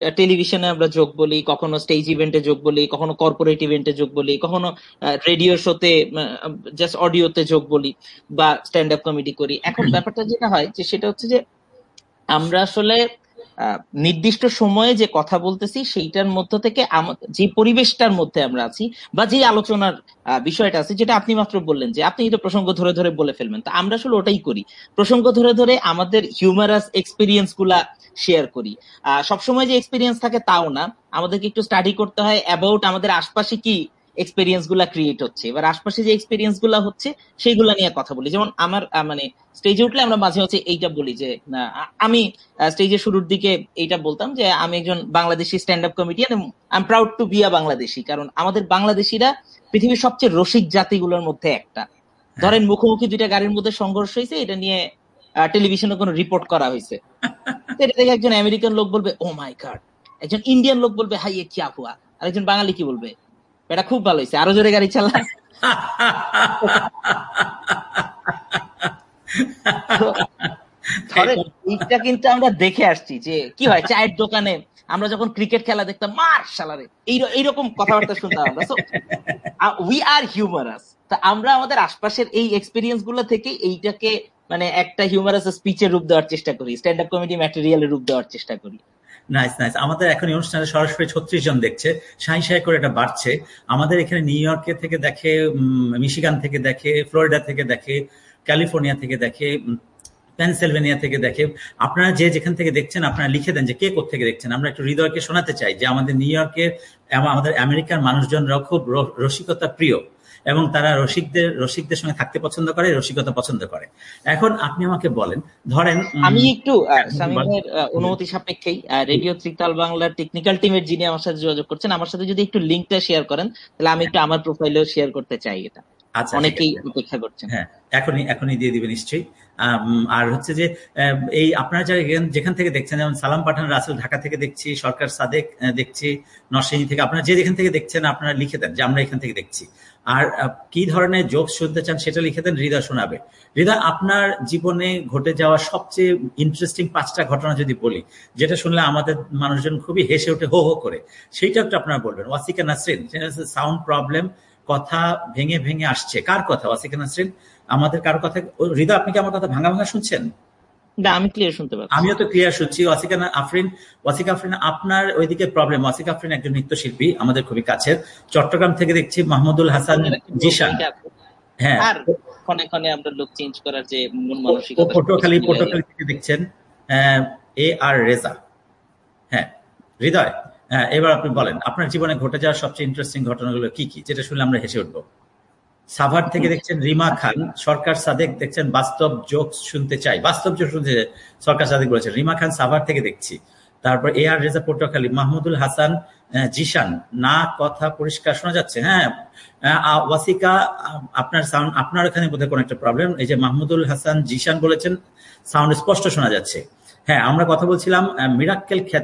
টেলিভিশনে আমরা যোগ বলি, কখনো স্টেজ ইভেন্টে যোগ বলি, কখনো কর্পোরেট ইভেন্টে যোগ বলি, কখনো রেডিও শোতে জাস্ট অডিওতে যোগ বলি, বা স্ট্যান্ড আপ কমেডি করি। এখন ব্যাপারটা যেটা হয় যে সেটা হচ্ছে যে আমরা আসলে নির্দিষ্ট সময়ে যে কথা বলতেছি সেইটার মধ্য থেকে যে পরিবেশটার মধ্যে আমরা আছি বা যে আলোচনার বিষয়টা আছে, যেটা আপনি মাত্র বললেন যে আপনি এটা প্রসঙ্গ ধরে ধরে বলে ফেলবেন, তা আমরা আসলে ওটাই করি, প্রসঙ্গ ধরে ধরে আমাদের হিউমারাস এক্সপিরিয়েন্স গুলা শেয়ার করি। সবসময় যে এক্সপিরিয়েন্স থাকে তাও না, আমাদেরকে একটু স্টাডি করতে হয় অ্যাবাউট আমাদের আশপাশে কি এক্সপিরিয়েন্স গুলা ক্রিয়েট হচ্ছে, এবার আশপাশে যে এক্সপিরিয়েন্স গুলা হচ্ছে সেইগুলা নিয়ে কথা বলি। যেমন আমার মানে স্টেজে উঠলে আমরা মাঝে মাঝে এইটা বলি যে আমি স্টেজের শুরুর দিকে এইটা বলতাম যে আমি একজন Bangladeshi stand up comedian, I am proud to be a Bangladeshi, কারণ আমাদের বাংলাদেশিরা পৃথিবীর সবচেয়ে রসিক জাতিগুলোর মধ্যে একটা। ধরেন মুখোমুখি দুইটা গাড়ির মধ্যে সংঘর্ষ হয়েছে, এটা নিয়ে টেলিভিশনে কোনো রিপোর্ট করা হয়েছে, এটা থেকে একজন আমেরিকান লোক বলবে ও মাই গড, একজন ইন্ডিয়ান লোক বলবে হাই এ কিয়া হুয়া, আর একজন বাঙালি কি বলবে, এটা খুব ভালো হয়েছে, আরো জোরে গাড়ি চালা। ধরেন এইটা কিন্তু আমরা দেখে আসছি যে কি হয় চায়ের দোকানে আমরা যখন ক্রিকেট খেলা দেখতাম, মার শালারে, এইরকম কথাবার্তা শুনতাম আমরা। So we are humorous. তা আমরা আমাদের আশপাশের এই এক্সপিরিয়েন্স গুলো থেকে এইটাকে মানে একটা হিউমারাস স্পিচের রূপ দেওয়ার চেষ্টা করি, স্ট্যান্ড আপ কমেডি ম্যাটেরিয়ালের রূপ দেওয়ার চেষ্টা করি। Nice nice. আমাদের এখন এই অনুষ্ঠানে সরাসরি 36 জন দেখছে, সাঁই সাঁই করে এটা বাড়ছে। আমাদের এখানে নিউ ইয়র্কে থেকে দেখে, মিশিগান থেকে দেখে, ফ্লোরিডা থেকে দেখে, ক্যালিফোর্নিয়া থেকে দেখে, পেনসিলভেনিয়া থেকে দেখে। আপনারা যে যেখান থেকে দেখছেন আপনারা লিখে দেন যে কে কোত্থেকে দেখছেন। আমরা একটু হৃদয়কে শোনাতে চাই যে আমাদের নিউ ইয়র্কের, আমাদের আমেরিকার মানুষজনরাও খুব রসিকতা প্রিয় এবং তারা রসিকদের সঙ্গে থাকতে পছন্দ করে, রসিকতা পছন্দ করে। এখন আপনি আমাকে বলেন, ধরেন আমি একটু শামীমের অনুমতি সাপেক্ষেই রেডিও ত্রিতাল বাংলার টেকনিক্যাল টিমের যিনি আমার সাথে যোগাযোগ করছেন, আমার সাথে যদি একটু লিঙ্কটা শেয়ার করেন তাহলে আমি একটু আমার প্রোফাইলেও শেয়ার করতে চাই। এটা আচ্ছা, অনেকেই অপেক্ষা করছেন। হ্যাঁ, এখনই দিয়ে দিবে নিশ্চয়ই। আর হচ্ছে যে এই আপনারা যারা যেখান থেকে দেখছেন, যেমন সালাম পাঠান রাসেল ঢাকা থেকে দেখছি, সরকার সাদেক দেখছি নরসিংদী থেকে, আপনারা যে যেখান থেকে দেখছেন আপনারা লিখে দেন যে আমরা এখান থেকে দেখছি। আর কি ধরনের জোকস শুনতে চান সেটা লিখে দেন, হৃদয় শোনাবে। হৃদয়, আপনার জীবনে ঘটে যাওয়া সবচেয়ে ইন্টারেস্টিং 5টা ঘটনা যদি বলি, যেটা শুনলে আমাদের মানুষজন খুবই হেসে ওঠে, হো হো করে, সেইটা একটু আপনারা বলবেন। ওয়াসিকা নাসরিন, সাউন্ড প্রবলেম, কথা ভেঙে ভেঙে আসছে। কার কথা ওয়াসিকা নাসরিন? আমাদের কার কথা? হৃদয়, আপনি কি আমার কথা ভাঙা ভাঙা শুনছেন? না, আমি ক্লিয়ার শুনতে পাচ্ছি। আমিও তো ক্লিয়ার শুনছি। ওয়াসিকা আফরিন, আপনার ওইদিকে প্রবলেম। ওয়াসিকা আফরিন একজন নৃত্যশিল্পী আমাদের খুবই কাছের, চট্টগ্রাম থেকে দেখছি। মাহমুদুল হাসান জিশান, হ্যাঁ, আর ক্ষণে ক্ষণে আমরা লোক চেঞ্জ করার যে মন মানসিকতা, পটুয়াখালী থেকে দেখছেন এ আর রেজা। হ্যাঁ, হৃদয়, এবার আপনি বলেন আপনার জীবনে ঘটে যাওয়া সবচেয়ে ইন্টারেস্টিং ঘটনাগুলো কি কি, যেটা শুনলে আমরা হেসে উঠবো। সাভার থেকে দেখছেন রিমা খান, সরকার সাদেক দেখছেন বাস্তব জোকস শুনতে চাই, বাস্তব জোক শুনতে সরকার সাদেক বলেছেন। রিমা খান সাভার থেকে দেখছি। তারপর এ আর রেজা পটুয়াখালী, মাহমুদুল হাসান জিশান, না কথা পরিষ্কার শোনা যাচ্ছে। হ্যাঁ, ওয়াসিকা, আপনার সাউন্ড, আপনার এখানে বোধহয় কোনো একটা প্রবলেম। এই যে মাহমুদুল হাসান জিশান বলেছেন সাউন্ড স্পষ্ট শোনা যাচ্ছে। হ্যাঁ, আমরা কথা বলছিলাম মিরাক্কেল খ্যাত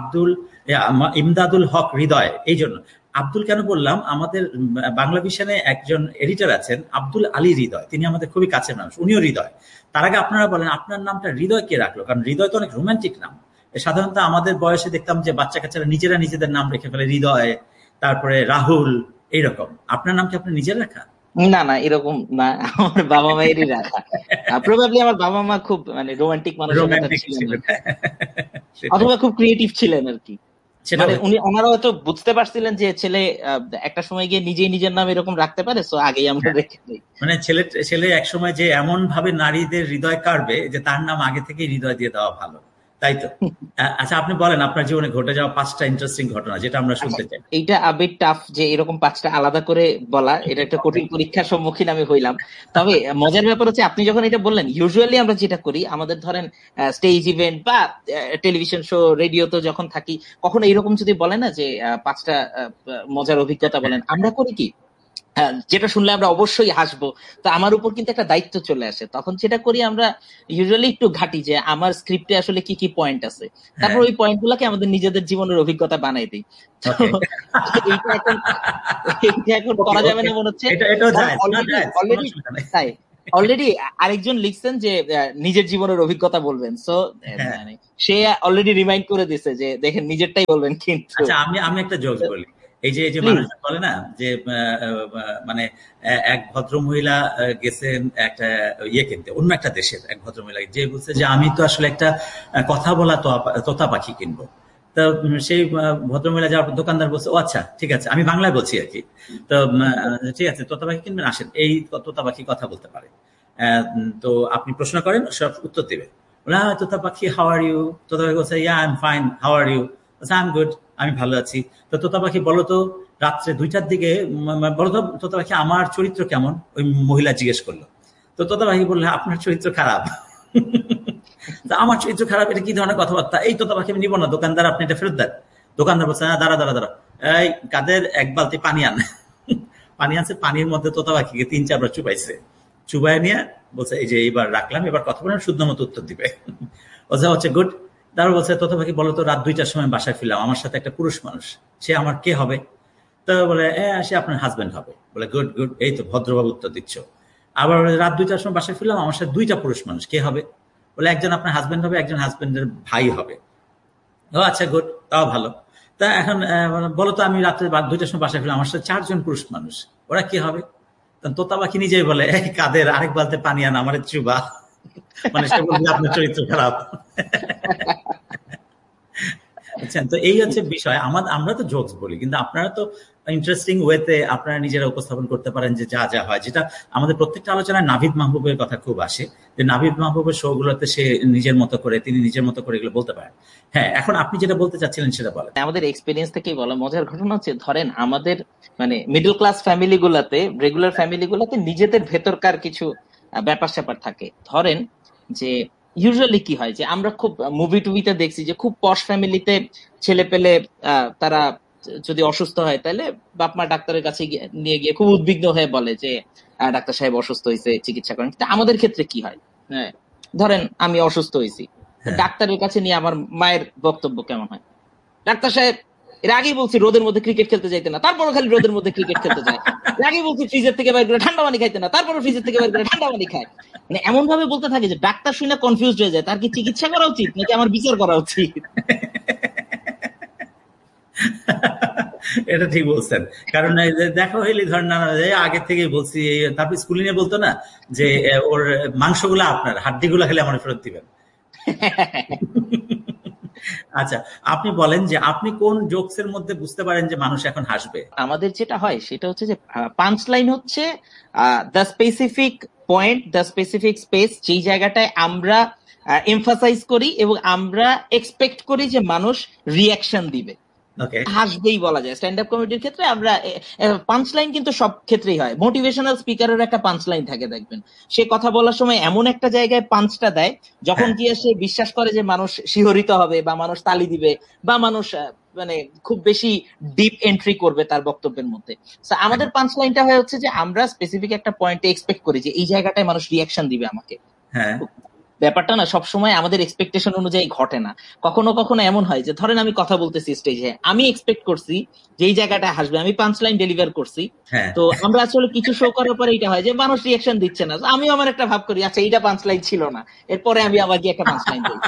ইমদাদুল হক হৃদয়। এই জন্য আব্দুল কেন বললাম, আমাদের বাংলা ভিশনে একজন এডিটর আছেন আব্দুল আলী হৃদয়, তিনি আমাদের খুবই কাছের মানুষ, উনিও হৃদয়। তার আগে আপনারা বলেন আপনার নামটা হৃদয় কে রাখলো? কারণ হৃদয় তো অনেক রোমান্টিক নাম। সাধারণত আমাদের বয়সে দেখতাম যে বাচ্চা কাচ্চারা নিজেরা নিজেদের নাম রেখে ফেলে, হৃদয়, তারপরে রাহুল, এইরকম। আপনার নাম কি আপনি নিজের রাখা? না না, এরকম না, আমার বাবা মায়েরই রাখা। প্রবাবলি আমার বাবা মা খুব মানে রোমান্টিক মানসিকতা ছিলেন, অথবা খুব ক্রিয়েটিভ ছিলেন আর কি। মানে ওনারা হয়তো বুঝতে পারছিলেন যে ছেলে একটা সময় গিয়ে নিজেই নিজের নাম এরকম রাখতে পারে, সো আগেই আমরা রেখে দিই। মানে ছেলে একসময় যে এমন ভাবে নারীদের হৃদয় কাড়বে যে তার নাম আগে থেকেই হৃদয় দিয়ে দেওয়া ভালো, তাই তো? আচ্ছা, আপনি বলেন আপনার জীবনে ঘটে যাওয়া 5টা ইন্টারেস্টিং ঘটনা, যেটা আমরা শুনতে চাই। এইটা আবেগ টাফ যে এরকম 5টা আলাদা করে বলা, এটা একটা কঠিন পরীক্ষার সম্মুখীন আমি হইলাম। তবে মজার ব্যাপার হচ্ছে আপনি যখন এটা বললেন, ইউজুয়ালি আমরা যেটা করি, আমাদের ধরেন স্টেজ ইভেন্ট বা টেলিভিশন শো, রেডিওতে যখন থাকি, কখনো এরকম যদি বলে না যে 5টা মজার অভিজ্ঞতা বলেন, আমরা করি কি যেটা শুনলে আমরা অবশ্যই হাসবো, তো আমার উপর কিন্তু একটা দায়িত্ব চলে আসে। তখন যেটা করি আমরা ইউজুয়ালি একটু ঘাটি যে আমার স্ক্রিপ্টে আসলে কি কি পয়েন্ট আছে, তারপর ওই পয়েন্ট গুলাকে আমাদের নিজেদের জীবনের অভিজ্ঞতা বানাই দিই। এইটা এখন করা যাবে না মনে হচ্ছে। অলরেডি আরেকজন লিখছেন যে নিজের জীবনের অভিজ্ঞতা বলবেন, সো সে অলরেডি রিমাইন্ড করে দিছে যে দেখেন নিজেরটাই বলবেন কিন্তু। আচ্ছা, আমি একটা জোকস বলি। এই যে প্লিজ। মানুষ বলে না যে মানে এক ভদ্র মহিলা গেছেন একটা ইয়ে কিনতে, অন্য একটা দেশের এক ভদ্র মহিলা, যে বলছে যে আমি তো আসলে একটা কথা বলা তোতা পাখি কিনবো। তো সেই ভদ্রমহিলা যাওয়ার পর দোকানদার বলছে, ও আচ্ছা ঠিক আছে, আমি বাংলায় বলছি আর কি। তো ঠিক আছে, তোতা পাখি কিনবেন, আসেন, এই তোতা পাখি কথা বলতে পারে। তো আপনি প্রশ্ন করেন, সব উত্তর দেবে। বলে, তোতা পাখি, হাউ আর ইউ? তোতা পাখি বলছে, yeah I am fine, how are you? I am good, আমি ভালো আছি। তো তোতা পাখি, বলো তো রাত্রে 2টার দিকে, বলো তো তোতা পাখি আমার চরিত্র কেমন? ওই মহিলা জিজ্ঞেস করলো। তো তোতা পাখি বললে, আপনার চরিত্র খারাপ। আমার চরিত্র খারাপ, এটা কি ধরনের কথাবার্তা? এই তোতা পাখি আমি নিব না, দোকানদার আপনি এটা ফেরত দেন। দোকানদার বলছে, দাঁড়া দাঁড়া দাঁড়া, এই কাদের এক বালতি পানি আন। পানি আনছে, পানির মধ্যে তোতা পাখিকে 3-4 বার চুপাইছে। চুবাই নিয়ে বলছে, এই যে এইবার রাখলাম, এবার কথা বলেন, শুদ্ধ মতো উত্তর দিবে। হচ্ছে গুড। তারপর বলছে, তোতা পাখি বলো তো রাত 2টার সময় বাসায় ফিরলাম, আমার সাথে একটা পুরুষ মানুষ, সে আমার কে হবে? তো বলে, সে আপনার হাজবেন্ড হবে। বলে, গুড গুড, এই তো ভদ্রভাবে উত্তর দিচ্ছ। আবার রাত 2টার সময় বাসায় ফিরলাম, আমার সাথে 2টা পুরুষ মানুষ, কে হবে? বলে, একজন আপনার হাজবেন্ড হবে, একজন হাজবেন্ডের ভাই হবে। ও আচ্ছা, গুড, তাও ভালো। তা এখন বলো তো, আমি রাত্রে 2টার সময় বাসায় ফিরলাম, আমার সাথে 4 জন পুরুষ মানুষ, ওরা কি হবে? তোতা পাখি নিজেই বলে, এই কাদের আরেক বালতে পানি আন, আমার চুবা। মানে সে বলবে আপনার চরিত্র খারাপ। বুঝছেন? তো এই হচ্ছে বিষয়। আমরা তো জোকস বলি, কিন্তু আপনারা তো ইন্টারেস্টিং ওয়েতে আপনারা নিজেরা উপস্থাপন করতে পারেন যে যা যা হয়, যেটা আমাদের প্রত্যেকটা আলোচনায় নাভিদ মাহবুবের কথা খুব আসে, যে নাভিদ মাহবুবের শো গুলোতে সে নিজের মতো করে, তিনি নিজের মতো করে এগুলো বলতে পারেন। হ্যাঁ, এখন আপনি যেটা বলতে চাচ্ছিলেন সেটা বলেন। আমাদের এক্সপিরিয়েন্স থেকেই বলা, মজার ঘটনা হচ্ছে, ধরেন আমাদের মানে মিডল ক্লাস ফ্যামিলি গুলাতে, রেগুলার ফ্যামিলি গুলাতে নিজেদের ভেতরকার কিছু ব্যাপার স্যাপার থাকে। ধরেন যে ইউজুয়ালি কি হয় যে আমরা খুব মুভি টুভিতে দেখছি যে খুব পশ ফ্যামিলিতে ছেলে পেলে তারা যদি অসুস্থ হয় তাহলে বাপ মা ডাক্তারের কাছে নিয়ে গিয়ে খুব উদ্বিগ্ন হয়ে বলে যে ডাক্তার সাহেব অসুস্থ হয়েছে, চিকিৎসা করেন। কিন্তু আমাদের ক্ষেত্রে কি হয়, হ্যাঁ ধরেন আমি অসুস্থ হয়েছি, হ্যাঁ। ডাক্তারের কাছে নিয়ে আমার মায়ের বক্তব্য কেমন হয়, ডাক্তার সাহেব এর আগেই বলছি রোদের মধ্যে ক্রিকেট খেলতে যাইতে না, তারপরও খালি রোদের মধ্যে ক্রিকেট খেলতে যায়। এর আগেই বলছি ফ্রিজের থেকে বাইর করে ঠান্ডা পানি খাইতে না, তারপরও ফ্রিজের থেকে বাইর করে ঠান্ডা পানি খায়। মানে এমন ভাবে বলতে থাকে যে ডাক্তার শুনে কনফিউজড হয়ে যায়, তার কি চিকিৎসা করা উচিত নাকি আমার বিচার করা উচিত। এটা ঠিক বলছেন। কারণ দেখা হইলে ধরেন আগে থেকে বলছি, তারপর স্কুলে নিয়ে বলতো না যে ওর মাংসগুলা আপনার, হাড্ডিগুলা খেলে আমার ফেরত দিবেন। আচ্ছা, আপনি বলেন যে আপনি কোন জোকসের মধ্যে বুঝতে পারেন যে মানুষ এখন হাসবে? আমাদের যেটা হয় সেটা হচ্ছে যে পাঞ্চ লাইন হচ্ছে the specific point, the specific space, যেই জায়গাটায় আমরা এমফাসাইজ করি এবং আমরা এক্সপেক্ট করি যে মানুষ রিয়াকশন দিবে, হাসবেই বলা যায়। স্ট্যান্ড আপ কমেডির ক্ষেত্রে আমরা পাঞ্চ লাইন কিন্তু সব ক্ষেত্রেই হয়। মোটিভেশনাল স্পিকারের একটা পাঞ্চ লাইন থাকে, দেখবেন সে কথা বলার সময় এমন একটা জায়গায় পাঞ্চটা দেয় যখন গিয়ে সে বিশ্বাস করে যে মানুষ শিহরিত হবে বা মানুষ তালি দিবে বা মানুষ মানে খুব বেশি ডিপ এন্ট্রি করবে তার বক্তব্যের মধ্যে। আমাদের পাঞ্চ লাইনটা হয়ে হচ্ছে যে আমরা স্পেসিফিক একটা পয়েন্টে এক্সপেক্ট করি যে এই জায়গাটায় মানুষ রিয়াকশন দিবে আমাকে। হ্যাঁ, ব্যাপারটা না সবসময় আমাদের এক্সপেকটেশন অনুযায়ী ঘটে না। কখনো কখনো এমন হয় যে ধরেন আমি কথা বলতেছি স্টেজে, আমি এক্সপেক্ট করছি যে এই জায়গাটা হাসবে, আমি পাঁচ লাইন ডেলিভার করছি, তো আমরা আসলে কিছু শো করার পরে এটা হয় যে মানুষ রিয়াকশন দিচ্ছে না, আমি আমার একটা ভাব করি আচ্ছা এইটা পাঁচ লাইন ছিল না, এরপরে আমি আবার গিয়ে একটা পাঁচ লাইন দিই।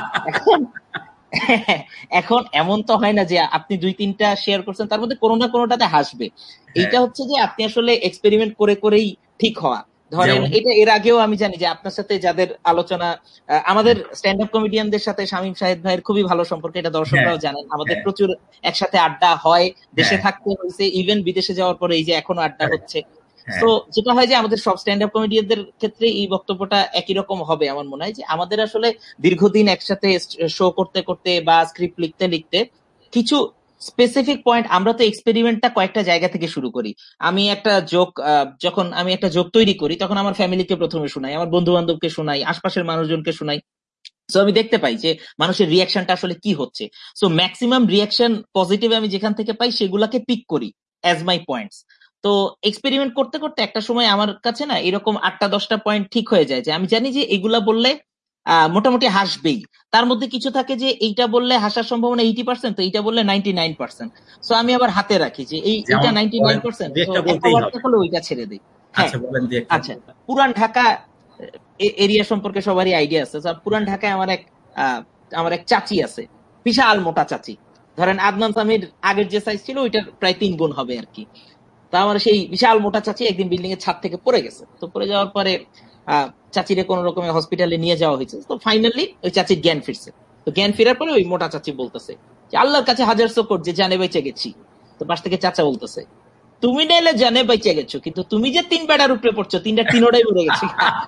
এখন এমন তো হয় না যে আপনি 2-3টা শেয়ার করছেন তার মধ্যে কোনো না কোনোটাতে হাসবে। এইটা হচ্ছে যে আপনি আসলে এক্সপেরিমেন্ট করে করেই ঠিক হওয়া। ধরেন এটা এর আগেও আমি জানি যে আপনার সাথে যাদের আলোচনা, আমাদের স্ট্যান্ড আপ কমেডিয়ানদের সাথে শামীম শাহেদ ভাইয়ের খুবই ভালো সম্পর্ক, এটা দর্শকরাও জানেন। আমাদের প্রচুর একসাথে আড্ডা হয়, দেশে থাকতে হয়েছে, ইভেন বিদেশে যাওয়ার পরে এই যে এখনো আড্ডা হচ্ছে। তো যেটা হয় যে আমাদের সব স্ট্যান্ড আপ কমেডিয়ানদের ক্ষেত্রে এই বক্তব্যটা একই রকম হবে আমার মনে হয়, যে আমাদের আসলে দীর্ঘদিন একসাথে শো করতে করতে বা স্ক্রিপ্ট লিখতে লিখতে কিছু স্পেসিফিক পয়েন্ট, আমরা তো এক্সপেরিমেন্টটা কয়েকটা জায়গা থেকে শুরু করি। আমি একটা জোক, যখন আমি একটা জোক তৈরি করি তখন আমার ফ্যামিলিকে প্রথমে শোনাই, আমার বন্ধু বান্ধবকে শোনাই, আশপাশের মানুষজনকে শোনাই। সো আমি দেখতে পাই যে মানুষের রিয়াকশনটা আসলে কি হচ্ছে। সো ম্যাক্সিমাম রিয়াকশন পজিটিভ আমি যেখান থেকে পাই সেগুলাকে পিক করি অ্যাজ মাই পয়েন্টস। তো এক্সপেরিমেন্ট করতে করতে একটা সময় আমার কাছে না এরকম 8টা-10টা পয়েন্ট ঠিক হয়ে যায় যে আমি জানি যে এগুলা বললে মোটামুটি হাসবেই। তার মধ্যে কিছু থাকে যে এইটা বললে হাসার সম্ভাবনা 80%, তো এইটা বললে 99%। সো আমি আবার হাতে রাখি যে এইটা 99%, তো ওইটা ছেড়ে দিই। হ্যাঁ, আচ্ছা, পুরান ঢাকা এরিয়া সম্পর্কে সবারই আইডিয়া আছে। পুরান ঢাকায় আমার এক আমার এক চাচি আছে, বিশাল মোটা চাচি, ধরেন আদনান সামির আগের যে সাইজ ছিল ওইটার প্রায় 3 গুণ হবে আর কি। তা আমার সেই বিশাল মোটা চাচি একদিন বিল্ডিং এর ছাদ থেকে পড়ে গেছে। তো পড়ে যাওয়ার পরে চাচিরে কোন রকমের হসপিটালে নিয়ে যাওয়া হয়েছে। তো ফাইনালি ওই চাচির জ্ঞান ফিরছে। তো জ্ঞান ফেরার পরে ওই মোটা চাচি বলতেছে যে আল্লাহর কাছে হাজার শুকর যে জানে বেঁচে গেছি। তো পাশ থেকে চাচা বলতেছে, তুমি নাইলে জানে বেঁচে গেছো, কিন্তু তুমি যে 3 বেড়ার উপরে পড়ছো, 3টার 3টাই মরে গেছে।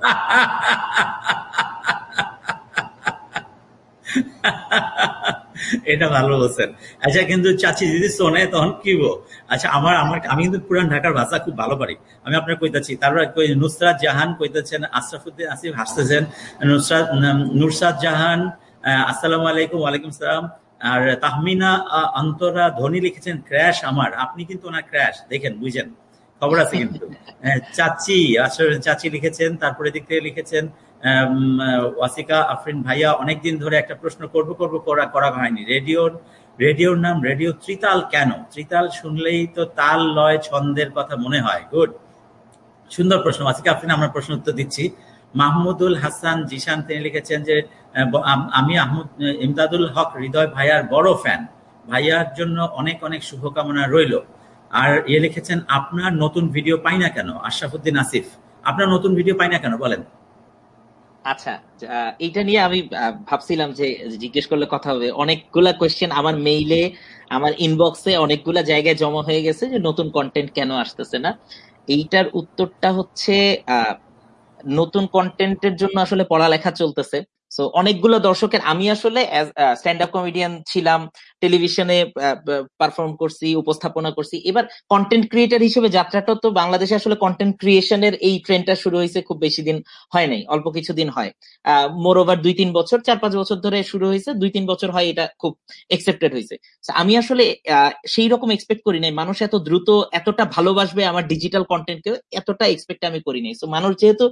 এটা ভালো বলছেন। আচ্ছা, কিন্তু চাচি যদি শোনে তখন কি বল? আচ্ছা, আমি কিন্তু পুরান ঢাকার ভাষা খুব ভালো পারি। আমি আপনার কইতাছি, তারপর নুসরাত জাহান কইতেছেন, আশরাফুদ্দিন আসিফ হাসতেছেন, নুরসাদ জাহান আসসালামু আলাইকুম। ওয়ালাইকুম সালাম। আর তাহমিনা অন্তরা ধনী লিখেছেন ক্র্যাশ আমার। আপনি কিন্তু ওনার ক্র্যাশ দেখেন, বুঝেন, খবর আছে কিন্তু। চাচি আসলে চাচি লিখেছেন। তারপরে দিক থেকে লিখেছেন ওয়াসিকা আফরিন ভাইয়া, অনেকদিন ধরে একটা প্রশ্ন করা হয়নি। রেডিওর নাম রেডিও ত্রিতাল কেন? ত্রিতাল শুনলেই তো তাল লয় ছন্দের কথা মনে হয়। গুড, সুন্দর প্রশ্ন ওয়াসিকা আফরিন, আমরা প্রশ্ন উত্তর দিচ্ছি। মাহমুদুল হাসান জিশান তিনি লিখেছেন যে আমি ইমদাদুল হক হৃদয় ভাইয়ার বড় ফ্যান, ভাইয়ার জন্য অনেক অনেক শুভকামনা রইল। আর লিখেছেন আপনার নতুন ভিডিও পাই না কেন? আশরাফুদ্দিন আসিফ, আপনার নতুন ভিডিও পাই না কেন বলেন? আচ্ছা, এইটা নিয়ে আমি ভাবছিলাম যে জিজ্ঞেস করলে কথা হবে। অনেকগুলা কোয়েশ্চেন আমার মেইলে, আমার ইনবক্সে অনেকগুলা জায়গায় জমা হয়ে গেছে যে নতুন কন্টেন্ট কেন আসতেছে না। এইটার উত্তরটা হচ্ছে নতুন কন্টেন্টের জন্য আসলে পড়ালেখা চলতেছে। সো অনেকগুলো দর্শকের, আমি আসলে স্ট্যান্ড আপ কমেডিয়ান ছিলাম, টেলিভিশনে পারফর্ম করছি, উপস্থাপনা করছি। এবার কন্টেন্ট ক্রিয়েটার হিসেবে যাত্রাটা তো বাংলাদেশে আসলে কন্টেন্ট ক্রিয়েশনের এই ট্রেন্ডটা শুরু হয়েছে খুব বেশি দিন হয় নাই, অল্প কিছুদিন হয়। মোর ওভার 2-3 বছর, 4-5 বছর ধরে শুরু হয়েছে, 2-3 বছর হয় এটা খুব একসেপ্টেড হয়েছে। আমি আসলে সেই রকম এক্সপেক্ট করি নাই মানুষ এত দ্রুত এতটা ভালোবাসবে আমার ডিজিটাল কন্টেন্টকে, এতটা এক্সপেক্ট আমি করি নাই। সো মানুষ যেহেতু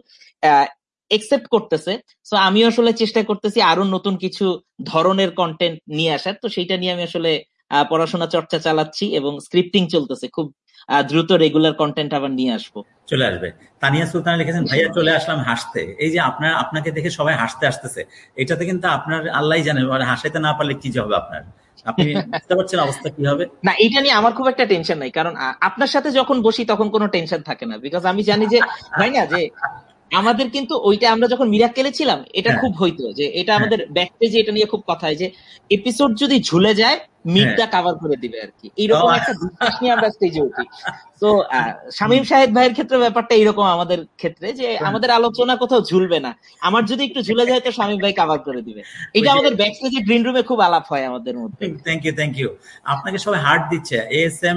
একসেপ্ট করতেছে, সো আমি আসলে চেষ্টা করতেছি আরো নতুন কিছু ধরনের কন্টেন্ট নিয়ে আসার। তো সেইটা নিয়ে আমি আসলে পড়াশোনা চর্চা চালাচ্ছি এবং স্ক্রিপ্টিং চলতেছে, খুব দ্রুত রেগুলার কন্টেন্ট আবার নিয়ে আসবো। চলে আসবে। তানিয়া সুলতানা লিখেছেন ভাইয়া চলে আসলাম হাসতে। এই যে আপনাকে দেখে সবাই হাসতে আসতেছে, এটাতে কিন্তু আপনার আল্লাহ জানে হাসাইতে না পারলে কি হবে আপনার। আপনি বুঝতে পারছেন অবস্থা কি হবে? না, এটা নিয়ে আমার খুব একটা টেনশন নাই, কারণ আপনার সাথে যখন বসি তখন কোনো টেনশন থাকে না, বিকজ আমি জানি যে হয় না যে আমাদের কিন্তু ওইটা আমরা যখন মিরাক্কেলে ছিলাম এটা খুব হইতো যে এটা আমাদের ব্যাক পেজে এটা নিয়ে খুব কথা হয় যে এপিসোড যদি ঝুলে যায় মিডটা কভার করে দিবে আর কি, এইরকম একটা বিশ্বাস নিয়ে আমরা স্টেজে উঠি। তো শামীম শাহেদ ভাইয়ের ক্ষেত্রে ব্যাপারটা এইরকম, আমাদের ক্ষেত্রে যে আমাদের আলোচনা কোথাও ঝুলবে না, আমার যদি একটু ঝুলে যায় তো শামীম ভাই কভার করে দিবে। এটা আমাদের ব্যাক স্টেজে গ্রিন রুমে খুব আলাপ হয় আমাদের মধ্যে। Thank you. আপনাকে সবাই হার্ট দিচ্ছে। এস.এম.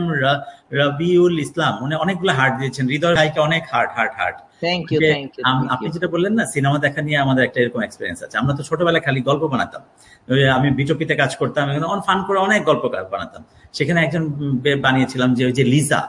রবিউল ইসলাম উনি অনেকগুলো হার্ট দিয়েছেন। হৃদয় ভাইকে অনেক হার্ট। Thank you. আপনি যেটা বললেন না, সিনেমা দেখা নিয়ে আমাদের একটা এরকম এক্সপিরিয়েন্স আছে। আমরা তো ছোটবেলায় খালি গল্প বানাতাম, আমি বিটপিতে কাজ করতাম, ফান করে অনেক গল্প বানাতাম। সেখানে একজন বানিয়েছিলাম যে ওই যে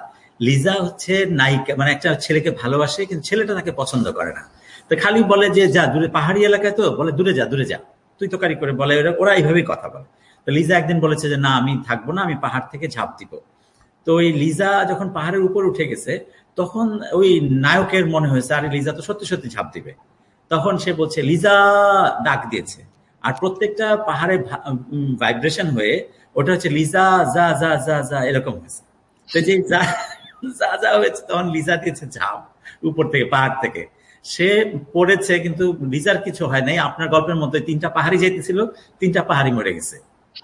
লিজা হচ্ছে নায়িকা, মানে একটা ছেলেকে ভালোবাসে কিন্তু ছেলেটা তাকে পছন্দ করে না। তো খালি বলে যে যা দূরে, পাহাড়ি এলাকায় তো বলে দূরে যা তুই তো কারি করে বলে, ওরা এইভাবেই কথা বলে। তো লিজা একদিন বলেছে যে না আমি থাকবো না, আমি পাহাড় থেকে ঝাঁপ দিব। তো ওই লিজা যখন পাহাড়ের উপর উঠে গেছে তখন ওই নায়কের মনে হয়েছে আরে লিজা তো সত্যি সত্যি ঝাঁপ দিবে। তখন সে বলছে লিজা ডাক দিয়েছে, আর প্রত্যেকটা পাহাড়ে ভাইব্রেশন হয়ে ওটা হচ্ছে লিজা যা যা যা যা এরকম হয়েছে। তো যে যা যা যা হয়েছে তখন লিজা দিয়েছে ঝাঁপ উপর থেকে, পাহাড় থেকে। সে পড়েছে কিন্তু লিজার কিছু হয় নাই। আপনার গল্পের মধ্যে 3টা পাহাড়ি যেতেছিল, 3টা পাহাড়ি মরে গেছে।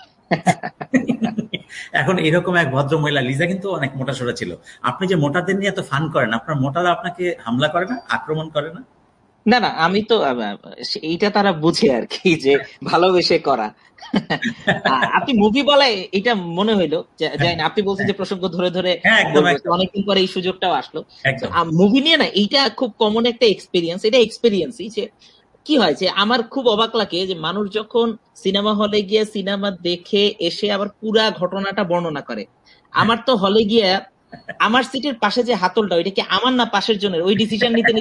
এখন এরকম এক ভদ্র মহিলা, লিজা কিন্তু অনেক মোটা সোটা ছিল। আপনি যে মোটাদের নিয়ে এত ফান করেন, আপনার মোটারা আপনাকে হামলা করে না, আক্রমণ করে না? না, আমি তো এইটা তারা বুঝে আর কি যে ভালোবেসে করা। আপনি মুভি বলে এটা মনে হইলো, জানি না, আপনি বলছেন যে প্রসঙ্গ ধরে ধরে অনেকদিন পরে এই সুযোগটাও আসলো। মুভি নিয়ে না এইটা খুব কমন একটা এক্সপিরিয়েন্স, এটা এক্সপিরিয়েন্সই যে কি হয় যে আমার খুব অবাক লাগে যে মানুষ যখন সিনেমা হলে গিয়ে সিনেমা দেখে এসে আবার পুরা ঘটনাটা বর্ণনা করে। আমার তো হলে গিয়ে আমার সিটের পাশে যে হাতলটা ওইটা কি আমার না পাশের জনের, ওই ডিসিশন নিতে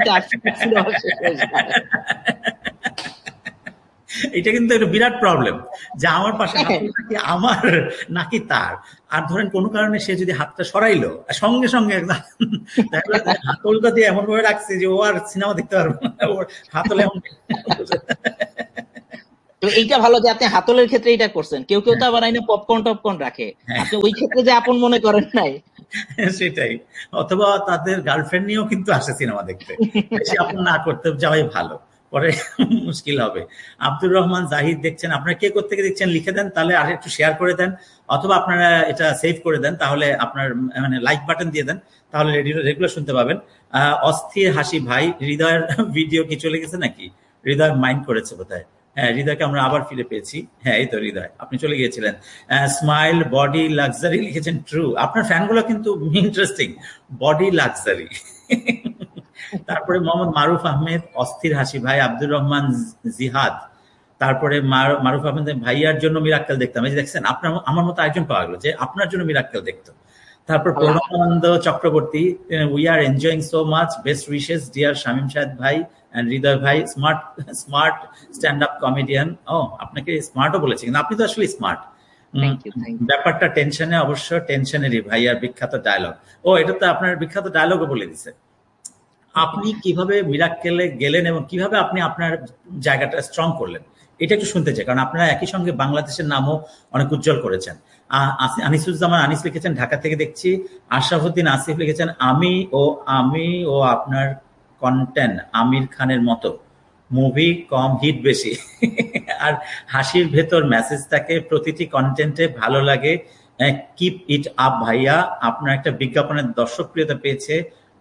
এটা কিন্তু একটা বিরাট প্রবলেম যে আমার পাশে হাতলটা কি আমার নাকি তার। আর ধরেন কোনো কারণে সে যদি হাতটা সরাইলো সঙ্গে সঙ্গে হাতলটা দিয়ে এমন ভাবে রাখছে যে ও আর সিনেমা দেখতে পারবে না, ওর হাতলে এমন। তো এইটা ভালো যে আপনি হাতলের ক্ষেত্রে এটা করছেন। কেউ কেউ তো আবার আইনে পপকর্ন টপকর্ন রাখে, হ্যাঁ, আপনি ওই ক্ষেত্রে যে আপন মনে করেন নাই। সেটাই। অথবা তাদের গার্লফ্রেন্ড নিয়েও কিন্তু আসে সিনেমা দেখতে। বেশি আপন না করতে যাওয়াই ভালো, পরে মুশকিল হবে। আব্দুর রহমান জাহিদ দেখছেন, আপনারা কে কোত্থেকে দেখছেন লিখে দেন, তাহলে আর একটু শেয়ার করে দেন, অথবা আপনারা এটা সেভ করে দেন, তাহলে আপনার মানে লাইক বাটন দিয়ে দেন, তাহলে রেগুলার শুনতে পাবেন। অস্থির হাসি ভাই, হৃদয়ের ভিডিও কি চলে গেছে নাকি? হৃদয় মাইন্ড করেছে বোধহয়। হ্যাঁ, হৃদয়কে আমরা আবার ফিরে পেয়েছি। হ্যাঁ, এই তো হৃদয়, আপনি চলে গিয়েছিলেন। স্মাইল বডি লাক্সারি লিখেছেন, ট্রু। আপনার ফ্যানগুলো কিন্তু ইন্টারেস্টিং, বডি লাক্সারি। তারপরে মোহাম্মদ মারুফ আহমেদ, অস্থির হাসি ভাই, আব্দুর রহমান জিহাদ, তারপরে মারুফ আহমেদ, ভাইয়ার জন্য মিরাক্কেল দেখতাম। এই যে দেখছেন, আপনার আমার মতো একজন পাওয়া গেল যে আপনার জন্য মিরাক্কেল দেখতো। তারপর Pranabananda Chakraborty, we are enjoying so much, best wishes deer Shamim Shahed ভাই এন্ড হৃদয় ভাই, smart smart stand up comedian. ও, আপনাকে স্মার্টও বলেছে, কিন্তু আপনি তো আসলে smart. Thank you, thank you. ব্যাপারটা টেনশনে, অবশ্য টেনশনেরই ভাইয়ার বিখ্যাত ডায়লগ। ও, এটা তো আপনার বিখ্যাত ডায়লগও বলে দিছে। আপনি কিভাবে মিরাক্কেলে গেলেন এবং কিভাবে আপনি আপনার জায়গাটা স্ট্রং করলেন, এটা একটু শুনতে চাই, কারণ আপনারা একই সঙ্গে বাংলাদেশের নামও অনেক উজ্জ্বল করেছেন। আনিসুজ্জামান আনিস লিখেছেন, ঢাকা থেকে দেখছি। আশরাফুদ্দিন আসিফ লিখেছেন, আমি ও আপনার কন্টেন্ট আমির খানের মতো, মুভি কম, হিট বেশি। আর হাসির ভেতর মেসেজ থাকে, প্রতিটি কন্টেন্টে ভালো লাগে। কিপ ইট আপ ভাইয়া। আপনার একটা বিজ্ঞাপনের দর্শকপ্রিয়তা পেয়েছে,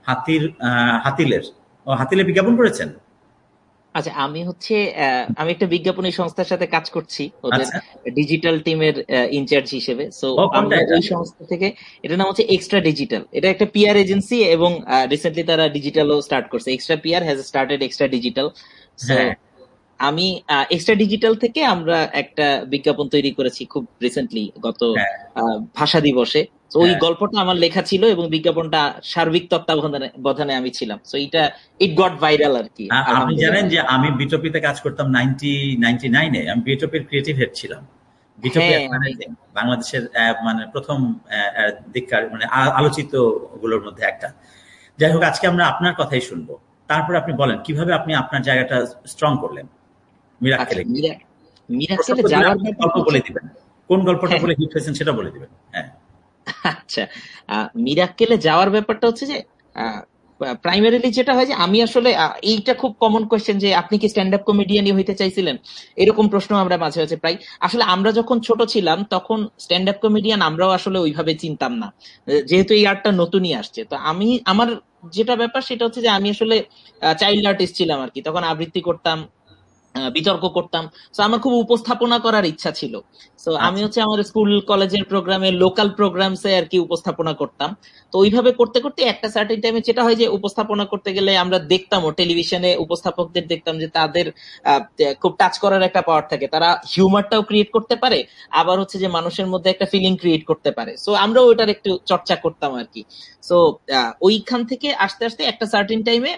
হাতিলের বিজ্ঞাপন করেছেন? আচ্ছা, আমি একটা বিজ্ঞাপনী সংস্থার সাথে কাজ করছি, ওদের আচ্ছা, ডিজিটাল টিমের ইনচার্জ হিসেবে। সো ও কোনটা আমরা এটা? ওই সংস্থা থেকে, এটার নাম হচ্ছে এক্সট্রা ডিজিটাল। এটা একটা পিআর এজেন্সি এবং রিসেন্টলি তারা ডিজিটালও স্টার্ট করছে। Extra PR has started extra digital. So হ্যাঁ, আমি এক্সট্রা ডিজিটাল থেকে আমরা একটা বিজ্ঞাপন তৈরি করেছি খুব রিসেন্টলি, গত হ্যাঁ, ভাষা দিবসে। তো ওই হ্যাঁ। গল্পটা আমার লেখা ছিল এবং বিজ্ঞাপনটা সার্বিক তত্ত্বাবধানে আমি ছিলাম। তো ইট গট ভাইরাল আর কি, আপনি জানেন আলহামদুলিল্লাহ। যে আমি বিটপিতে কাজ করতাম 1999-এ। আমি বিটপির ক্রিয়েটিভ হেড ছিলাম। বিটপি হ্যাঁ, অ্যাডভার্টাইজিং বাংলাদেশের মানে প্রথম দিককার মানে আলোচিত গুলোর মধ্যে একটা। যাই হোক, আজকে আমরা আপনার কথাই শুনবো। তারপর আপনি বলেন কিভাবে আপনি আপনার জায়গাটা স্ট্রং করলেন আচ্ছা, মিরাক্কেলে গিয়ে। মিরাক্কেলে প্রসঙ্গ দিলে যাওয়ার আপনি গল্প ব্যাপারটা হচ্ছে, বলে দিবেন, কোন গল্পটা হ্যাঁ, বলে হিট হয়েছেন সেটা বলে দিবেন। হ্যাঁ, আচ্ছা, মিরাক্কেলে যাওয়ার ব্যাপারটা হচ্ছে যে প্রাইমারিলি যেটা হয় যে আমি আসলে এইটা খুব কমন কোয়েশ্চেন যে আপনি কি স্ট্যান্ড আপ কমেডিয়ানই হইতে চাইছিলেন, এরকম প্রশ্ন আমরা মাঝে মাঝে প্রায়। আসলে আমরা যখন ছোট ছিলাম তখন স্ট্যান্ড আপ কমেডিয়ান আমরাও আসলে ওইভাবে চিনতাম না, যেহেতু এই আর্টটা নতুনই আসছে। তো আমার যেটা ব্যাপার সেটা হচ্ছে যে আমি আসলে চাইল্ড আর্টিস্ট ছিলাম আর কি, তখন আবৃত্তি করতাম, বিতর্ক করতাম। তো আমার খুব উপস্থাপনা করার ইচ্ছা ছিল। তো আমি আচ্ছা, হচ্ছে আমার স্কুল কলেজের প্রোগ্রামে, লোকাল প্রোগ্রামসে আর কি উপস্থাপনা করতাম। তো ওইভাবে করতে করতে একটা সার্টেন টাইমে যেটা হয় যে উপস্থাপনা করতে গেলে আমরা দেখতাম, ও টেলিভিশনে উপস্থাপকদের দেখতাম যে তাদের খুব টাচ করার একটা পাওয়ার থাকে, তারা হিউমারটাও ক্রিয়েট করতে পারে, আবার হচ্ছে যে মানুষের মধ্যে একটা ফিলিং ক্রিয়েট করতে পারে। সো আমরাও ওইটার একটু চর্চা করতাম আর কি। সো ওইখান থেকে আস্তে আস্তে একটা সার্টেন টাইমে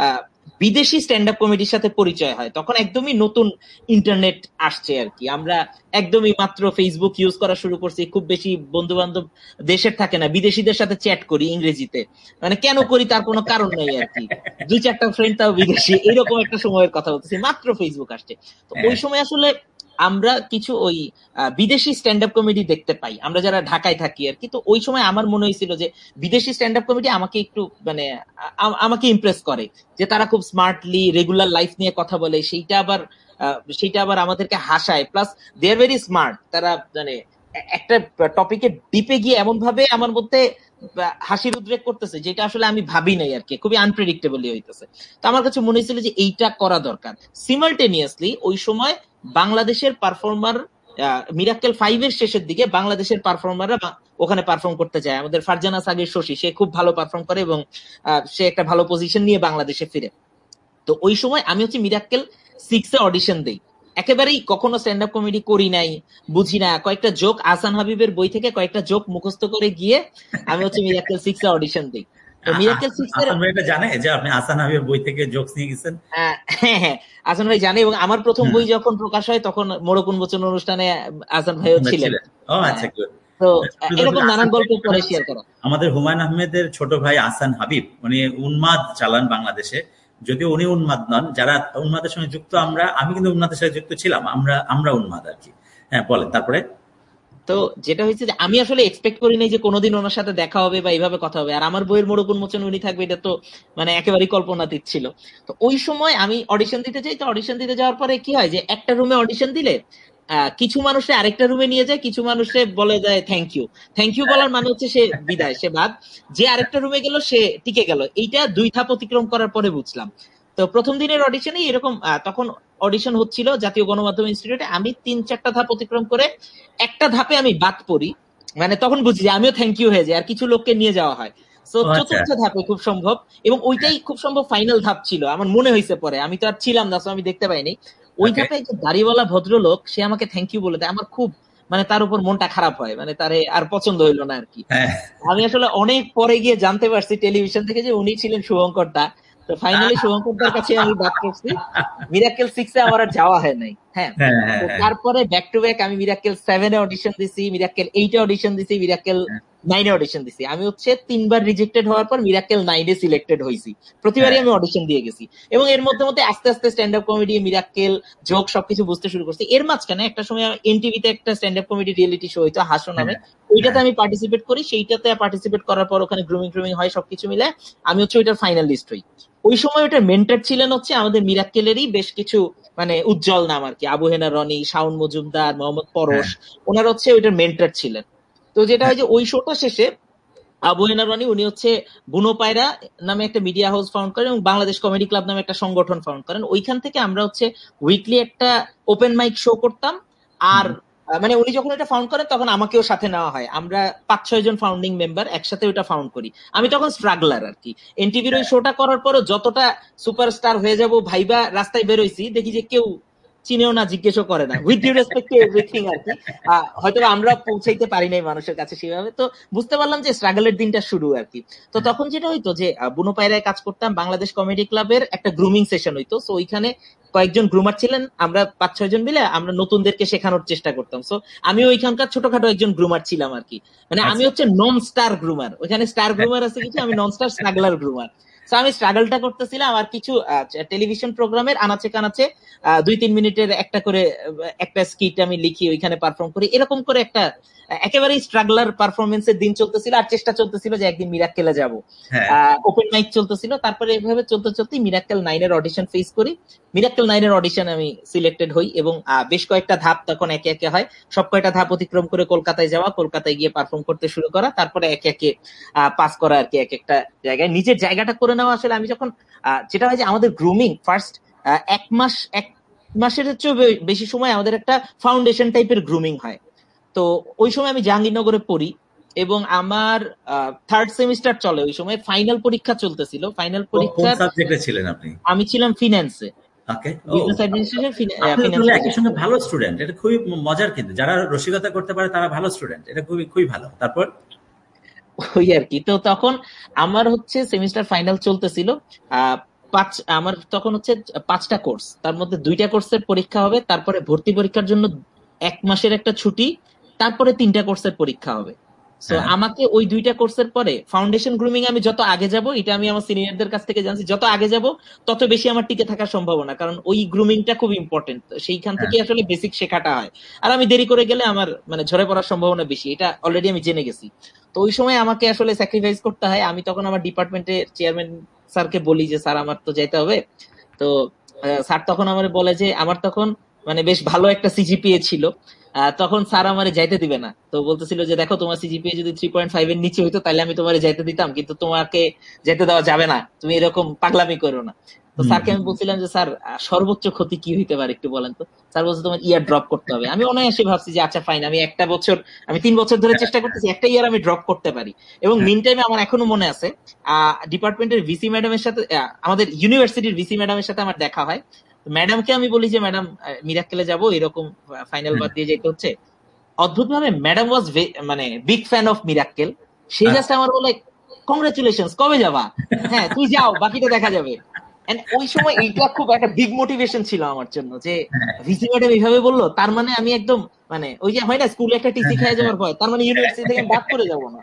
বিদেশি স্ট্যান্ড আপ কমেডির সাথে পরিচয় হয়। তখন একদমই নতুন ইন্টারনেট আসছে আর কি, আমরা একদমই মাত্র ফেসবুক ইউজ করা শুরু করছি, খুব বেশি বন্ধু বান্ধব দেশের থাকে না, বিদেশিদের সাথে চ্যাট করি ইংরেজিতে, মানে কেন করি তার কোনো কারণ নেই আর কি, দুই চারটা ফ্রেন্ড তাও বিদেশি, এরকম একটা সময়ের কথা বলতেছি, মাত্র ফেসবুক আসছে। তো ওই হ্যাঁ, সময় আসলে আমরা কিছু ওই বিদেশি স্ট্যান্ড আপ কমেডি দেখতে পাই, আমরা যারা ঢাকায় থাকি আর কি। তো ওই সময় আমার মনে হয়েছিল যে বিদেশি স্ট্যান্ড আপ কমেডি আমাকে একটু মানে আমাকে ইমপ্রেস করে, যে তারা খুব স্মার্টলি রেগুলার লাইফ নিয়ে কথা বলে, সেইটা আবার আমাদেরকে হাসায়, plus they are very smart. তারা মানে একটা টপিকে ডিপে গিয়ে এমন ভাবে আমার মধ্যে হাসির উদ্রেক করতেছে যেটা আসলে আমি ভাবি নাই আর কি, খুবই আনপ্রেডিক্টেবলি হইতেছে। তো আমার কাছে মনে হয়েছিল যে এইটা করা দরকার। সিমালটেনিয়াসলি ওই সময় বাংলাদেশের পারফর্মার, মিরাক্কেল 5 এর শেষের দিকে বাংলাদেশের পারফর্মাররা ওখানে পারফর্ম করতে যায়। আমাদের ফারজানা সাগির শশী, সে খুব ভালো পারফর্ম করে এবং সে একটা ভালো পজিশন নিয়ে বাংলাদেশে ফিরে। তো ওই সময় আমি হচ্ছে মিরাক্কেল 6 এ অডিশন দেই, একেবারেই কখনো স্ট্যান্ড আপ কমেডি করি নাই, বুঝি না, কয়েকটা জোক আহসান হাবিবের বই থেকে কয়েকটা জোক মুখস্থ করে গিয়ে আমি হচ্ছে মিরাক্কেল 6 এ অডিশন দিই। তো মিরাক্কেল 6 এর আসান ভাই এটা জানে যে আপনি আসান হাবিবের বই থেকে জোকস নিয়ে গেছেন? হ্যাঁ, হ্যাঁ, আহসান ভাই জানে, এবং আমার প্রথম বই যখন প্রকাশ হয় তখন মোড়ক উন্মোচন অনুষ্ঠানে আহসান ভাইও আমরা ছিলেন। ছিলেন। ও হ্যাঁ, আচ্ছা, good. তো শুধু আসলে এরকম নানান আসান ভাই গল্প মানে পরে হচ্ছে শেয়ার করা। আমাদের হুমায়ুন আহমেদের ছোট ভাই আসান হাবিব, উনি উন্মাদ চালান বাংলাদেশে। যদিও উনি উন্মাদ নন, যারা উন্মাদের সঙ্গে যুক্ত আমি কিন্তু উন্মাদের সাথে যুক্ত ছিলাম, আমরা উন্মাদ আর কি। হ্যাঁ, বলেন তারপরে। তো যেটা হয়েছে যে আমি আসলে এক্সপেক্ট করি নাই যে কোনোদিন ওনার সাথে দেখা হবে বা এইভাবে কথা হবে, আর আমার বইয়ের মোড়ক উন্মোচন উনি থাকবে এটা তো মানে একেবারেই কল্পনাতীত ছিল। তো ওই সময় আমি অডিশন দিতে যাই, তো অডিশন দিতে যাওয়ার পরে কি হয় যে একটা রুমে অডিশন দিলে কিছু মানুষে আরেকটা রুমে নিয়ে যায়, কিছু মানুষে বলে যায় থ্যাংক ইউ। থ্যাংক ইউ বলার মানে হচ্ছে সে বিদায়, সে বাদ। যে আরেকটা রুমে গেল সে টিকে গেল, এইটা 2 ধাপ অতিক্রম করার পরে বুঝলাম। তো প্রথম দিনের অডিশনে এরকম তখন অডিশন হচ্ছিল জাতীয় গণমাধ্যম ইনস্টিটিউটে, আমি 3-4টা ধাপ অতিক্রম করে একটা ধাপে আমি বাদ পড়ি। মানে তখন বুঝি যে আমিও থ্যাংক ইউ হয়ে যাই, আর কিছু লোককে নিয়ে যাওয়া হয়। তো ও আচ্ছা। চতুর্থ ধাপে খুব সম্ভব, এবং ওইটাই খুব সম্ভব ফাইনাল ধাপ ছিল আমার মনে হয়েছে পরে, আমি তো আর ছিলাম না, আমি দেখতে পাইনি। ওই ওকে। ধাপে একজন দাড়িওয়ালা ভদ্রলোক সে আমাকে থ্যাংক ইউ বলে দেয়, আমার খুব মানে তার উপর মনটা খারাপ হয়, মানে তারে আর পছন্দ হইলো না আর কি। হ্যাঁ। আমি আসলে অনেক পরে গিয়ে জানতে পারছি টেলিভিশন থেকে যে উনি ছিলেন শুভঙ্কর দা। তো ফাইনালি শুভঙ্কর দার কাছে আমি বাদ করছি, মিরাক্কেল 6 এ আমার আর যাওয়া হয় নাই। হ্যাঁ, হ্যাঁ, হ্যাঁ, তো হ্যাঁ, তারপরে ব্যাক টু ব্যাক আমি মিরাক্কেল 7 এ অডিশন দিছি, মিরাক্কেল 8 এ অডিশন দিছি, মিরাক্কেল 9 এ অডিশন দিছি। আমি হচ্ছে 3বার রিজেক্টেড হওয়ার পর মিরাক্কেল 9 এ সিলেক্টেড হইছি। প্রতিবারই হ্যাঁ, আমি অডিশন দিয়ে গেছি, এবং এর মধ্যে মধ্যে আস্তে আস্তে stand up comedy, Mirakkel, joke সবকিছু বুঝতে শুরু করছি। এর মাঝখানে একটা সময় এনটিভিতে একটা stand up comedy reality show হইতো হাসো নামে, হ্যাঁ, ওইটাতে হ্যাঁ, আমি পার্টিসিপেট করি। সেইটাতে পার্টিসিপেট করার পর ওখানে গ্রুমিং ট্রুমিং হয়, সবকিছু মিলে আমি হচ্ছে ওইটার ফাইনালিস্ট হই। ওই সময় ওইটার মেন্টর ছিলেন হচ্ছে আমাদের মিরাক্কেলেরই বেশ কিছু মানে উজ্জ্বল নাম আর কি, আবু হেনা রনি, শাওন মজুমদার, মোহাম্মদ পরশ, হ্যাঁ, ওনারা হচ্ছে ওইটার মেন্টর ছিলেন। তো যেটা হয় যে ওই শোটা শেষে আবু হেনা রনি উনি হচ্ছে বুনো পায়রা নামে একটা মিডিয়া হাউস ফাউন্ড করেন, এবং বাংলাদেশ কমেডি ক্লাব নামে একটা সংগঠন ফাউন্ড করেন। ওইখান থেকে আমরা হচ্ছে উইকলি একটা ওপেন মাইক শো করতাম। আর হুম, মানে উনি যখন এটা ফাউন্ড করেন তখন আমাকেও সাথে নেওয়া হয়, আমরা 5-6 জন ফাউন্ডিং মেম্বার একসাথে ওইটা ফাউন্ড করি। আমি তখন স্ট্রাগলার আর কি। এনটিভির ওই শোটা করার পরও যতটা সুপারস্টার হয়ে যাব ভাইবা রাস্তায় বেরোইছি, দেখি যে কেউ চিনেও না, জিজ্ঞেসও করে না, with due respect to everything আর কি। হয়তো আমরা পৌঁছাইতে পারি নাই মানুষের কাছে সেভাবে। তো বুঝতে পারলাম যে স্ট্রাগলের দিনটা শুরু আর কি। তো তখন যেটা হইতো যে বুনো পায়রায় কাজ করতাম, বাংলাদেশ কমেডি ক্লাবের একটা গ্রুমিং সেশন হইতো। সো ওইখানে কয়েকজন গ্রুমার ছিলেন, আমরা 5-6 জন মিলে আমরা নতুনদেরকে শেখানোর চেষ্টা করতাম। সো আমি ওইখানকার ছোটখাটো একজন গ্রুমার ছিলাম আর কি। মানে আমি আচ্ছা। হচ্ছে নন স্টার গ্রুমার, ওইখানে স্টার হ্যাঁ, গ্রুমার আছে কিছু, আমি নন স্টার স্ট্রাগলার গ্রুমার। তো আমি স্ট্রাগলটা করতেছিলাম, আর কিছু টেলিভিশন প্রোগ্রামের আনাচে কানাচে 2-3 মিনিটের একটা করে একটা স্কিট আমি লিখি, ওইখানে পারফর্ম করি, এরকম করে একটা একেবারেই স্ট্রাগলার পারফরমেন্সের দিন চলতেছিল। আর চেষ্টা চলতেছিল যে একদিন মিরাক্কেলে যাব। হ্যাঁ, ওপেন মাইক চলতেছিল, তারপরে এভাবে চলতে চলতে মিরাক্কেল 9 এর অডিশন ফেস করি। মিরাক্কেল 9 এর অডিশন আমি সিলেক্টেড হই, এবং বেশ কয়েকটা ধাপ তখন একে একে হয়। সব কয়টা ধাপ অতিক্রম করে কলকাতায় যাওয়া, কলকাতায় গিয়ে পারফর্ম করতে শুরু করা, তারপরে একে একে পাস করা আর কি, এক একটা জায়গায় নিজের জায়গাটা করে নেওয়া। আসলে আমি যখন যেটা হয় যে আমাদের গ্রুমিং ফার্স্ট 1 মাসের চেয়ে বেশি সময় আমাদের একটা ফাউন্ডেশন টাইপের গ্রুমিং হয়। তো ওই সময় আমি জাহাঙ্গীরনগরে পড়ি, এবং আমার 3rd সেমিস্টার চলে, ওই সময় ফাইনাল পরীক্ষা চলতেছিল। ফাইনাল কোন পরীক্ষার সাবজেক্টে ছিলেন আপনি? আমি ছিলাম ফিন্যান্সে, ওকে। ও, বিজনেস অ্যাডমিনিস্ট্রেশন, আপনি ফিন্যান্স তাহলে একই পড়তেছি। সঙ্গে ভালো স্টুডেন্ট, এটা খুবই মজার, কিন্তু যারা রসিকতা করতে পারে তারা ভালো স্টুডেন্ট, এটা খুবই খুবই ভালো। তারপর? ওই আর কি। তো তখন আমার হচ্ছে সেমিস্টার ফাইনাল চলতেছিল। আহ আমার তখন হচ্ছে 5টা কোর্স, তার মধ্যে 2টা কোর্সের পরীক্ষা হবে, তারপরে ভর্তি পরীক্ষার জন্য 1 মাসের একটা ছুটি, তারপরে 3টা কোর্সের পরীক্ষা হবে। তো হ্যাঁ, আমাকে ওই 2টা কোর্সের পরে ফাউন্ডেশন গ্রুমিং আমি যত আগে যাব, এটা আমি আমার সিনিয়রদের কাছ থেকে জানছি, যত আগে যাব তত বেশি আমার টিকে থাকার সম্ভাবনা, কারণ ওই গ্রুমিংটা খুব ইম্পর্টেন্ট, সেইখান হ্যাঁ, থেকে আসলে বেসিক শেখাটা হয়। আর আমি দেরি করে গেলে আমার মানে ঝরে পড়ার সম্ভাবনা বেশি, এটা অলরেডি আমি জেনে গেছি। তো ওই সময় আমাকে আসলে স্যাক্রিফাইস করতে হয়। আমি তখন আমার ডিপার্টমেন্টের চেয়ারম্যান স্যারকে বলি যে স্যার আমার তো যেতে হবে। তো স্যার তখন আমার বলে যে আমার তখন মানে বেশ ভালো একটা সিজিপিএ ছিল। তখন স্যার আমারে যাইতে দিবে না, তো বলতেছিল যে দেখো তোমার সিজিপিএ যদি 3.5 এর নিচে হইতো তাহলে আমি তোমারে যাইতে দিতাম, কিন্তু তোমাকে যেতে দেওয়া যাবে না, তুমি এরকম পাগলামি করো না। তো হুম, স্যারকে আমি বলছিলাম যে স্যার সর্বোচ্চ ক্ষতি কি হইতে পারে একটু বলেন তো। স্যার বলছে তোমার ইয়ার ড্রপ করতে হবে। আমি অনায়াসে ভাবছি যে আচ্ছা ফাইন, আমি একটা বছর, আমি 3 বছর ধরে চেষ্টা করতেছি, একটা ইয়ার আমি ড্রপ করতে পারি। এবং হ্যাঁ, মিন টাইমে আমার এখনো মনে আছে ডিপার্টমেন্টের ভিসি ম্যাডামের সাথে আমাদের ইউনিভার্সিটির ভিসি ম্যাডামের সাথে আমার দেখা হয়। ম্যাডামকে আমি বলি যে ম্যাডাম মিরাক্কেলে যাব, এরকম ফাইনাল হ্যাঁ, বাদ দিয়ে যেতে হচ্ছে। অদ্ভুত ভাবে ম্যাডাম ওয়াজ মানে big fan of Mirakkel. Say just আচ্ছা। আমার বলে কংগ্রেচুলেশন, কবে যাবা? হ্যাঁ তুই যাও, বাকিটা দেখা যাবে। And ওই সময় এইটা খুব একটা বিগ মোটিভেশন ছিল আমার জন্য যে ভিসি ম্যাডাম এইভাবে বললো, তার মানে আমি একদম মানে ওই যে হয় না স্কুলে একটা টিসি খেয়ে যাওয়ার ভয়, তার মানে ইউনিভার্সিটি থেকে বাদ করে যাবো না।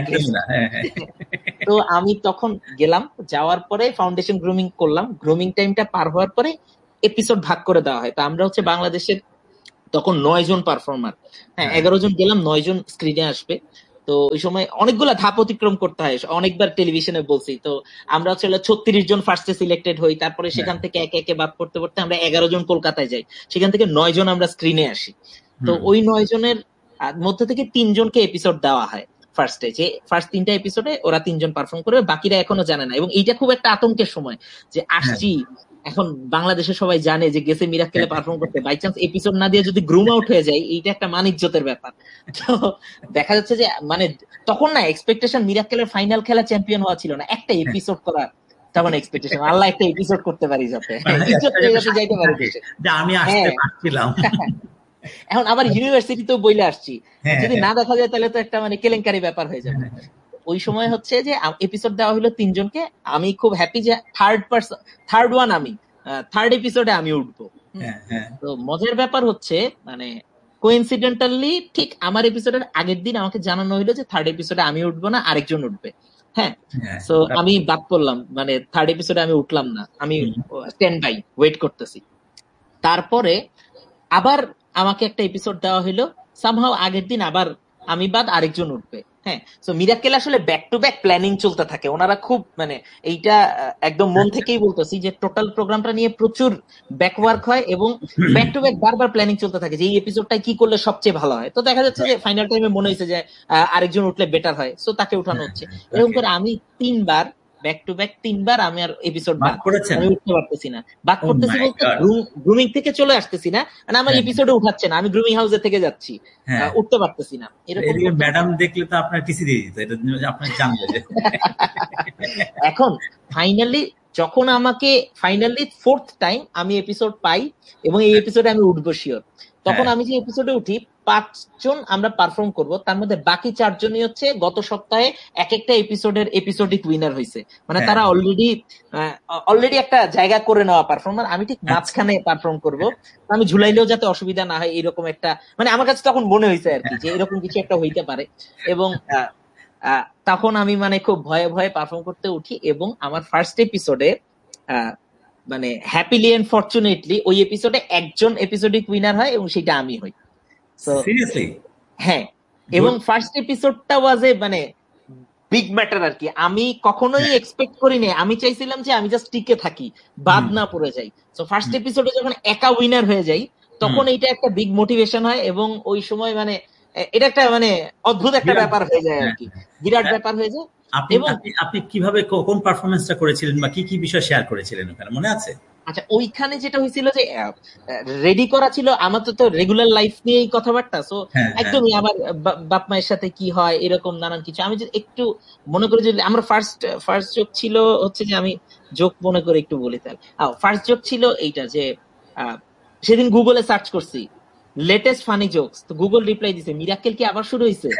তো আমি তখন গেলাম, যাওয়ার পরে ফাউন্ডেশন গ্রুমিং করলাম, গ্রুমিং টাইমটা পার হওয়ার পরে এপিসোড ভাগ করে দেওয়া হয়। তো আমরা হচ্ছে বাংলাদেশের তখন 9 জন পারফর্মার, হ্যাঁ 11 জন গেলাম, 9 জন স্ক্রিনে আসবে। তো ওই সময় অনেকগুলা ধাপ অতিক্রম করতে হয়, অনেকবার টেলিভিশনে বলছি। তো আমরা হচ্ছে 36 জন ফার্স্টে সিলেক্টেড হই, তারপরে সেখান থেকে একে একে বাদ পড়তে পড়তে আমরা 11 জন কলকাতায় যাই, সেখান থেকে 9 জন আমরা স্ক্রিনে আসি। তো ওই 9 জনের মধ্যে থেকে 3 জনকে এপিসোড দেওয়া হয় ফার্স্টে, যে ফার্স্ট 3টা এপিসোডে ওরা 3 জন পারফর্ম করবে, বাকিরা এখনো জানে না। এবং এইটা খুব একটা আতঙ্কের সময় যে আসছি, এখন বাংলাদেশে সবাই জানে যে গেছে মিরাক্কেলে পারফর্ম করতে, বাই চান্স এপিসোড না দিয়ে যদি গ্রুম আউট হয়ে যায়, এইটা একটা মানিজ্যতের ব্যাপার। তো দেখা যাচ্ছে যে মানে তখন না এক্সপেকটেশন মিরাক্কেলের ফাইনাল খেলা চ্যাম্পিয়ন হওয়া ছিল না, একটা এপিসোড করা তখন এক্সপেকটেশন, আল্লাহ একটা এপিসোড করতে পারি যাতে ইজ্জত পেয়ে যাতে যাইতে পারি দেশে, আমি আসতে পারছিলাম। এখন আবার ইউনিভার্সিটিতেও বইলে আসছি, যদি না দেখা যায় তাহলে তো একটা মানে কেলেঙ্কারি ব্যাপার হয়ে যাবে। ওই সময় হচ্ছে যে এপিসোড দেওয়া হলো 3 জনকে, আমি খুব হ্যাপি যে থার্ড এপিসোডে আমি উঠবো। তো মজার ব্যাপার হচ্ছে মানে কোইন্সিডেন্টালি ঠিক আমার এপিসোডের আগের দিন আমাকে জানানো হইলো যে থার্ড এপিসোডে আমি উঠবো না, আরেকজন উঠবে। হ্যাঁ, তো আমি বাদ পড়লাম, মানে থার্ড এপিসোডে আমি উঠলাম না, আমি স্ট্যান্ড বাই ওয়েট করতেছি। তারপরে আবার আমাকে একটা এপিসোড দেওয়া হইলো, সামহাও আগের দিন আবার আমি বাদ আরেকজন উঠবে। হ্যাঁ, তো মিরাক্কেল আসলে ব্যাক টু ব্যাক প্ল্যানিং চলতে থাকে, ওনারা খুব মানে এইটা একদম মন থেকেই বলতেছি যে টোটাল প্রোগ্রামটা নিয়ে প্রচুর ব্যাকওয়ার্ক হয় এবং ব্যাক টু ব্যাক বারবার প্ল্যানিং চলতে থাকে যে এই এপিসোডটাই কি করলে সবচেয়ে ভালো হয়। তো দেখা যাচ্ছে যে ফাইনাল টাইমে মনে হয়েছে যে আরেকজন উঠলে বেটার হয়, সো তাকে উঠানো হচ্ছে। এরকম করে আমি 3বার ব্যাক টু ব্যাক 3বার আমি আর এপিসোড বাদ করেছি, আমি উঠতে পারতেছি না, বাদ করতেছি বলতে গ্রুমিং থেকে চলে আসতেছি না, মানে আমার এপিসোডে উঠাচ্ছে না, আমি গ্রুমিং হাউসে থেকে যাচ্ছি, উঠতে পারতেছি না। এরকম ম্যাডাম দেখলে তো আপনার টিসি দিয়ে দিত, এটা আপনি জানবেন। এখন ফাইনালি যখন আমাকে ফাইনালি 4th টাইম আমি এপিসোড পাই এবং এই এপিসোডে আমি উঠবো শিওর, তখন আমি যে এপিসোডে উঠি 5 জন আমরা পারফর্ম করব, তার মধ্যে বাকি 4 জনই হচ্ছে গত সপ্তাহে এক একটা এপিসোডের এপিসোডিক উইনার হয়েছে, মানে তারা অলরেডি একটা জায়গা করে নেওয়া পারফর্মার। আমি ঠিক মাঝখানে পারফর্ম করব, আমি ঝুলাইলেও যাতে অসুবিধা না হয় এরকম একটা, মানে আমার কাছে তখন মনে হয়েছে আর কি যে এরকম কিছু একটা হইতে পারে। এবং তখন আমি মানে খুব ভয়ে ভয়ে পারফর্ম করতে উঠি এবং আমার ফার্স্ট এপিসোডে মানে হ্যাপিলি এন্ড ফরচুনেটলি ওই এপিসোডে একজন এপিসোডিক উইনার হয় এবং সেটা আমি হই। সিরিয়াসলি? হ্যাঁ, এবং ফার্স্ট এপিসোডটা ওয়াজ এ মানে বিগ ম্যাটার আর কি। আমি কখনোই এক্সপেক্ট করিনি, আমি চাইছিলাম যে আমি জাস্ট টিকে থাকি, বাদ না পড়ে যাই। সো ফার্স্ট এপিসোডে যখন একা উইনার হয়ে যাই তখন এটা একটা বিগ মোটিভেশন হয় এবং ওই সময় মানে এটা একটা মানে অদ্ভুত একটা ব্যাপার হয়ে যায় আর কি, বিরাট ব্যাপার হয়ে যায়। আপনি কিভাবে কোন পারফরমেন্সটা করেছিলেন বা কি কি বিষয় শেয়ার করেছিলেন ওখানে মনে আছে? আচ্ছা, ওইখানে যেটা হয়েছিল যে রেডি করা ছিল আমার তো রেগুলার লাইফ নিয়েই কথাবার্তা, সো একদমই আমার বাপ মায়ের সাথে কি হয় এরকম নানান কিছু। আমি একটু মনে করি যে আমার ফার্স্ট জোক ছিল হচ্ছে যে, আমি জোক মনে করে একটু বলি তাহলে। ফার্স্ট জোক ছিল এইটা যে সেদিন গুগলে সার্চ করছি লেটেস্ট ফানি জোকস, তো গুগল রিপ্লাই দিছে মিরাক্কেল কি আবার শুরু হয়েছে?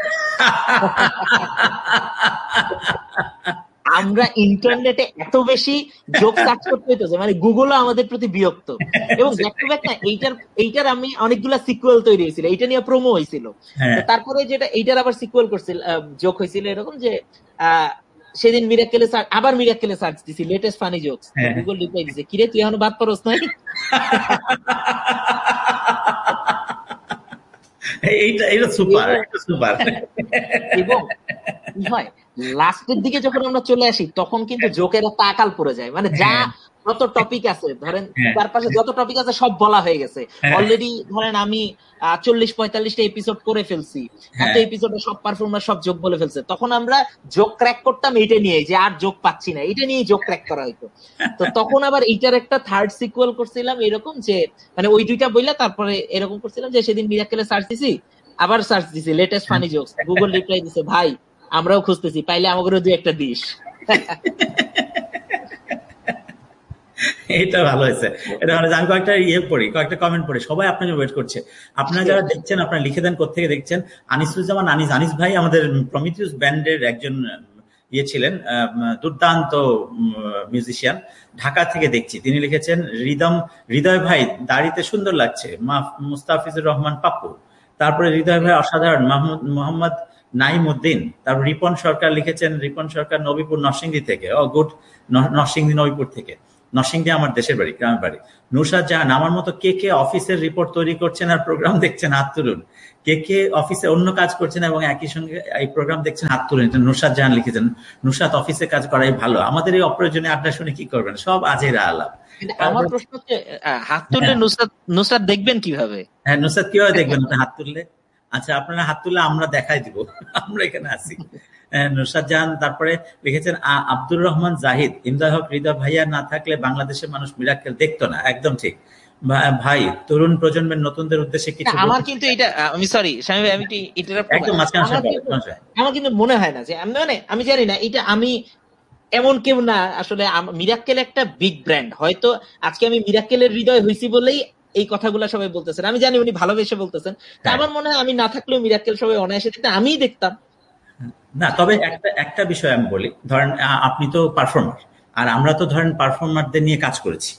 আমরা ইন্টারনেটে এত বেশি জোক সার্চ করতে হইতেছে, মানে গুগলও আমাদের প্রতি বিরক্ত। এবং ব্যাক টু ব্যাক না এইটার আমি অনেকগুলা সিকুয়েল তৈরি হয়েছিল, এইটা নিয়ে প্রোমো হয়েছিল। তারপরে যেটা এইটার আবার সিকুয়েল করছিল, জোক হয়েছিল এরকম যে সেদিন আবার মিরাক্কেলে সার্চ দিছি latest funny jokes, Google reply দিছে কিরে তুই এখনো বাদ পারস নাই? এইটা সুপার, সুপার। এবং কি হয় লাস্টের দিকে যখন আমরা চলে আসি তখন কিন্তু জোকের একটা আকাল পড়ে যায়, মানে যা যত টপিক আছে ধরেন চারপাশে যত টপিক আছে সব বলা হয়ে গেছে অলরেডি। ধরেন আমি 40-45টা এপিসোড করে ফেলছি, এত এপিসোডে সব পারফর্মার সব জোক বলে ফেলছে, তখন আমরা জোক ক্র্যাক করতাম এইটা নিয়ে যে আর জোক পাচ্ছি না, এটা নিয়ে জোক ক্র্যাক করা হইতো। তো তখন আবার এইটার একটা থার্ড সিকুয়েল করছিলাম এরকম যে, মানে ওই দুইটা বইলা তারপরে এরকম করছিলাম যে সেদিন মিরাক্কেলে সার্চ দিছি, আবার সার্চ দিছি latest funny jokes, Google reply দিছে ভাই আমরাও খুঁজতেছি, পাইলে আমাদেরও দুই একটা দিস। এটা ভালো হয়েছে, এটা ভালো। আমি কয়েকটা কমেন্ট পড়ি, সবাই আপনাকে ওয়েট করছে। আপনারা যারা দেখছেন আপনারা লিখে দেন কোথেকে দেখছেন। আনিসুজ্জামান আনিস ভাই আমাদের প্রমিথিউস ব্যান্ডের একজন ইয়ে ছিলেন, দুর্দান্ত মিউজিশিয়ান, ঢাকা থেকে দেখছি। তিনি লিখেছেন, হৃদয় ভাই দাড়িতে সুন্দর লাগছে, মুস্তাফিজুর রহমান পাপ্পু। তারপরে হৃদয় ভাই অসাধারণ, মোহাম্মদ নাইম উদ্দিন। তারপর রিপন সরকার লিখেছেন, রিপন সরকার নবীপুর নরসিংদী থেকে, গুড, নরসিংদী নবীপুর থেকে। নরসিংদী আমার দেশের বাড়ি, গ্রামের বাড়ি। নুরসাদ জাহান, আমার মতো কে কে অফিসের রিপোর্ট তৈরি করছেন আর প্রোগ্রাম দেখছেন, হাত তুলুন। কে কে অফিসে অন্য কাজ করছেন এবং একই সঙ্গে এই প্রোগ্রাম দেখছেন, হাত তুলেন। এটা নুরসাদ জাহান লিখেছেন। নুরসাদ, অফিসে কাজ করাই ভালো, আমাদের এই অপ্রয়োজনীয় আড্ডা শুনে কি করবেন, সব আজেরা আলাপ। আমার প্রশ্ন হচ্ছে, হাত তুললে নুসরাত দেখবেন কিভাবে? হ্যাঁ, নুসরাত কিভাবে দেখবেন হাত তুললে? আচ্ছা, আপনারা হাত তুললে আমরা দেখাই দিব, আমরা এখানে আছি। নুরসাদ জাহান তারপরে লিখেছেন, আব্দুর রহমান জাহিদ, ইমদাদ হক, হৃদয় ভাইয়া না থাকলে বাংলাদেশের মানুষ মিরাক্কেল দেখতো না। একদম ঠিক ভাই। তরুণ প্রজন্মের নতুনদের উদ্দেশ্যে কিছু? আমার কিন্তু এটা, আমি সরি স্বামী ভাই, আমি একদম আমার কিন্তু মনে হয় না যে আমি জানি না, এটা আমি এমন কেউ না আসলে। মিরাক্কেল একটা বিগ ব্র্যান্ড, হয়তো আজকে আমি মিরাক্কেলের হৃদয় হইছি বলেই এই কথাগুলো সবাই বলতেছেন। আমি জানি উনি ভালোবেসে বলতেছেন। আমার মনে হয় আমি না থাকলেও মিরাক্কেল সবাই অনায়াসে দেখতে আমিই দেখতাম না। তবে একটা বিষয় আমি বলি, ধরেন আপনি তো পারফর্মার, আর আমরা তো ধরেন পারফর্মারদের নিয়ে কাজ করেছি।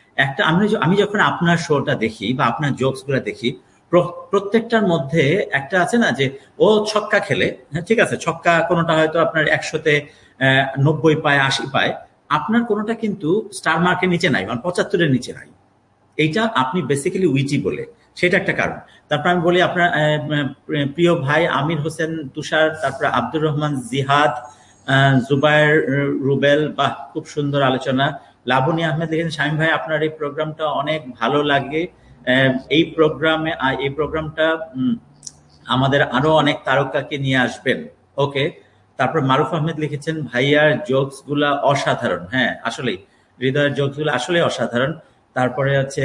আমি যখন আপনার শোটা দেখি বা আপনার জোকস গুলা দেখি, প্রত্যেকটার মধ্যে একটা আছে না যে ও ছক্কা খেলে, হ্যাঁ ঠিক আছে, ছক্কা কোনোটা হয়তো আপনার 100-তে 90 পায়, 80 পায়, আপনার কোনোটা কিন্তু স্টার মার্কের নিচে নাই, মানে 75-এর নিচে নাই। এইটা আপনি বেসিক্যালি উইটি বলে, সেটা একটা কারণ। তারপর আমি বলি আপনার প্রিয় ভাই আমির হোসেন তুষার, তারপরে আব্দুর রহমান জিহাদ, জুবায়ের রুবেল, বাহ খুব সুন্দর আলোচনা। লাবণী আহমেদ লিখেছেন, শামীম ভাই আপনার এই প্রোগ্রামটা অনেক ভালো লাগে, এই প্রোগ্রামটা আমাদের আরো অনেক তারকাকে নিয়ে আসবেন। ওকে। তারপর মারুফ আহমেদ লিখেছেন, ভাইয়ার জোকস গুলা অসাধারণ। হ্যাঁ আসলেই হৃদয়ের জোকস গুলো আসলে অসাধারণ। তারপরে হচ্ছে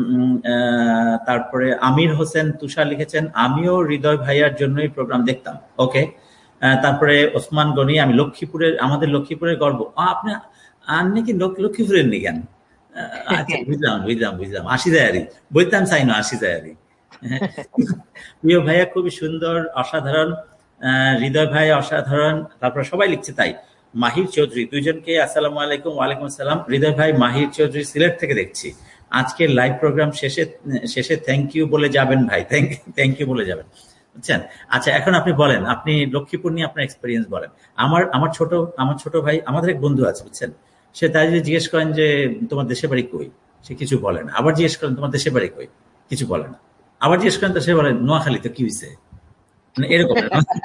তারপরে আমির হোসেন তুষার লিখেছেন, আমিও হৃদয় ভাইয়ার জন্যই প্রোগ্রাম দেখতাম। ওকে। তারপরে ওসমান গনি, আমি লক্ষ্মীপুরের, আমাদের লক্ষ্মীপুরের গর্ব। আপনি আর নাকি লক্ষ্মীপুরের নি জ্ঞান? আচ্ছা, বুঝলাম। আসি যায় আরই বইতাম চাই না, আসি যায় আরই। প্রিয় ভাইয়া খুবই সুন্দর, অসাধারণ। হৃদয় ভাই অসাধারণ। তারপরে সবাই লিখছে তাই। মাহির চৌধুরী, দুইজনকে আসসালামু আলাইকুম। ওয়ালাইকুম আসসালাম। হৃদয় ভাই, মাহির চৌধুরী সিলেট থেকে দেখছি। আজকের লাইভ প্রোগ্রাম শেষে থ্যাংক ইউ বলে যাবেন ভাই, থ্যাংক ইউ বলে যাবেন, বুঝছেন? আচ্ছা, এখন আপনি বলেন, আপনি লক্ষ্মীপুর নিয়ে আপনার এক্সপিরিয়েন্স বলেন। আমার ছোট ভাই, আমাদের এক বন্ধু আছে, বুঝছেন, সে তাই যদি জিজ্ঞেস করেন যে তোমার দেশের বাড়ি কই, সে কিছু বলে না। আবার জিজ্ঞেস করেন তোমার দেশের বাড়ি কই, কিছু বলে না। আবার জিজ্ঞেস করেন তো সে বলে নোয়াখালী, তো কি হয়েছে, মানে এরকম।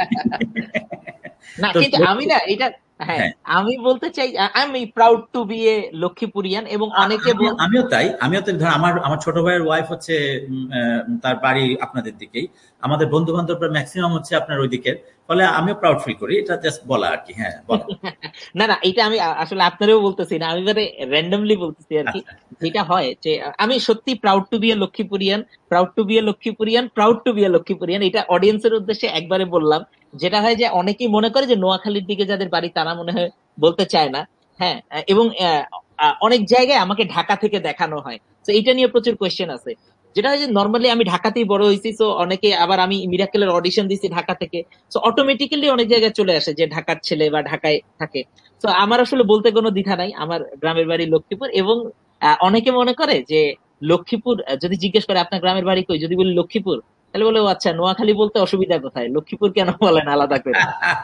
না কিন্তু আমি না এটা, হ্যাঁ আমি বলতে চাই, I am proud to B A লক্ষ্মীপুরিয়ান। এবং অনেকে আমিও তাই। ধর আমার ছোট ভাইয়ের ওয়াইফ হচ্ছে তার বাড়ি আপনাদের দিকেই, আমাদের বন্ধু বান্ধবরা ম্যাক্সিমাম হচ্ছে আপনার ওই দিকের, ফলে আমিও প্রাউড ফিল করি। এটা জাস্ট বলা আর কি। হ্যাঁ না এটা আমি আসলে আপনারও বলতেছি না, আমি মানে র্যান্ডমলি বলতেছি আর কি। যেটা হয় যে আমি সত্যি proud to B A লক্ষ্মীপুরিয়ান, proud to B A লক্ষ্মীপুরিয়ান, proud to B A লক্ষ্মীপুরিয়ান। এটা অডিয়েন্সের উদ্দেশ্যে একবারে বললাম। যেটা হয় যে অনেকেই মনে করে যে নোয়াখালীর দিকে যাদের বাড়ি তারা মনে হয় বলতে চায় না। হ্যাঁ, এবং অনেক জায়গায় আমাকে ঢাকা থেকে দেখানো হয়, তো এটা নিয়ে প্রচুর কোয়েশ্চেন আছে। যেটা হয় যে নর্মালি আমি ঢাকাতেই বড় হয়েছি, তো অনেকে আবার আমি মিরাকেলের অডিশন দিছি ঢাকা থেকে, তো অটোমেটিক্যালি অনেক জায়গায় চলে আসে যে ঢাকার ছেলে বা ঢাকায় থাকে। তো আমার আসলে বলতে কোনো দ্বিধা নাই, আমার গ্রামের বাড়ি লক্ষ্মীপুর। এবং অনেকে মনে করে যে লক্ষ্মীপুর, যদি জিজ্ঞেস করে আপনার গ্রামের বাড়ি কই, যদি বলি লক্ষ্মীপুর, তাহলে বলে ও আচ্ছা, নোয়াখালী বলতে অসুবিধা কোথায়, লক্ষ্মীপুর কেন বলেন আলাদা করে?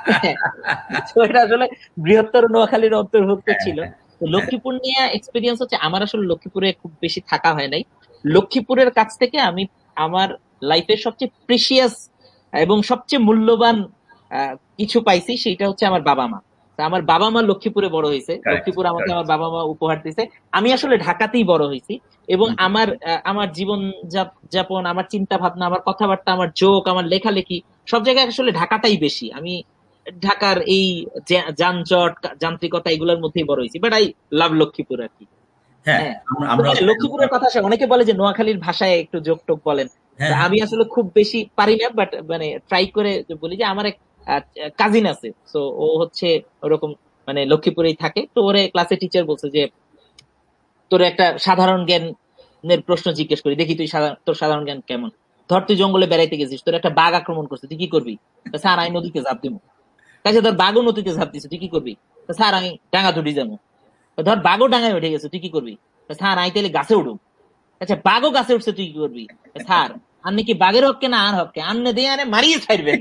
তো এটা আসলে বৃহত্তর নোয়াখালীর অন্তর্ভুক্ত ছিল। তো লক্ষ্মীপুর নিয়ে এক্সপিরিয়েন্স হচ্ছে, আমার আসলে লক্ষ্মীপুরে খুব বেশি থাকা হয় নাই। লক্ষ্মীপুরের কাছ থেকে আমি আমার লাইফের সবচেয়ে প্রিসিয়াস এবং সবচেয়ে মূল্যবান কিছু পাইছি, সেটা হচ্ছে আমার বাবা মা। আমার বাবা মা লক্ষ্মীপুরে বড় হয়েছে, লক্ষ্মীপুর আমাকে আমার বাবা মা উপহার দিছে। আমি আসলে ঢাকাতেই বড় হয়েছি, এবং আমার জীবন যাপন, আমার চিন্তা ভাবনা, আমার কথাবার্তা, আমার জোক, আমার লেখালেখি সব জায়গায় আসলে ঢাকাটাই বেশি। আমি ঢাকার এই যানজট, যান্ত্রিকতা, এগুলোর মধ্যেই বড় হয়েছি। বাট আই লাভ লক্ষ্মীপুর আর কি। হ্যাঁ, লক্ষ্মীপুরের কথা আসে, অনেকে বলে যে নোয়াখালীর ভাষায় একটু জোক টোক বলেন। আমি আসলে খুব বেশি পারি না, বাট মানে ট্রাই করে বলি। যে আমার এক কাজিন আছে, তো ও হচ্ছে ওরকম মানে লক্ষ্মীপুরেই থাকে। তো ওরে ক্লাসে টিচার বলছে যে তোর একটা সাধারণ জ্ঞানের প্রশ্ন জিজ্ঞেস করি, দেখি তুই তোর সাধারণ জ্ঞান কেমন। ধর তুই জঙ্গলে বেড়াইতে গেছিস, তোর একটা বাঘ আক্রমণ করছে, তুই কি করবি? স্যার, আমি নদীতে ঝাঁপ দিব। কাছে ধর বাঘও নদীতে ঝাঁপ দিছে, তুই কি করবি? স্যার আমি ডাঙা তুটি যাবো। ধর বাঘও ডাঙায় উঠে গেছে, তুই কি করবি? স্যার আমি তাহলে গাছে উঠুম। আচ্ছা বাঘও গাছে উঠছে, তুই কি করবি? স্যার আপনি কি বাঘের হককে না আর হককে আন্নে দিয়ে আরে মারিয়ে ছাড়বেন।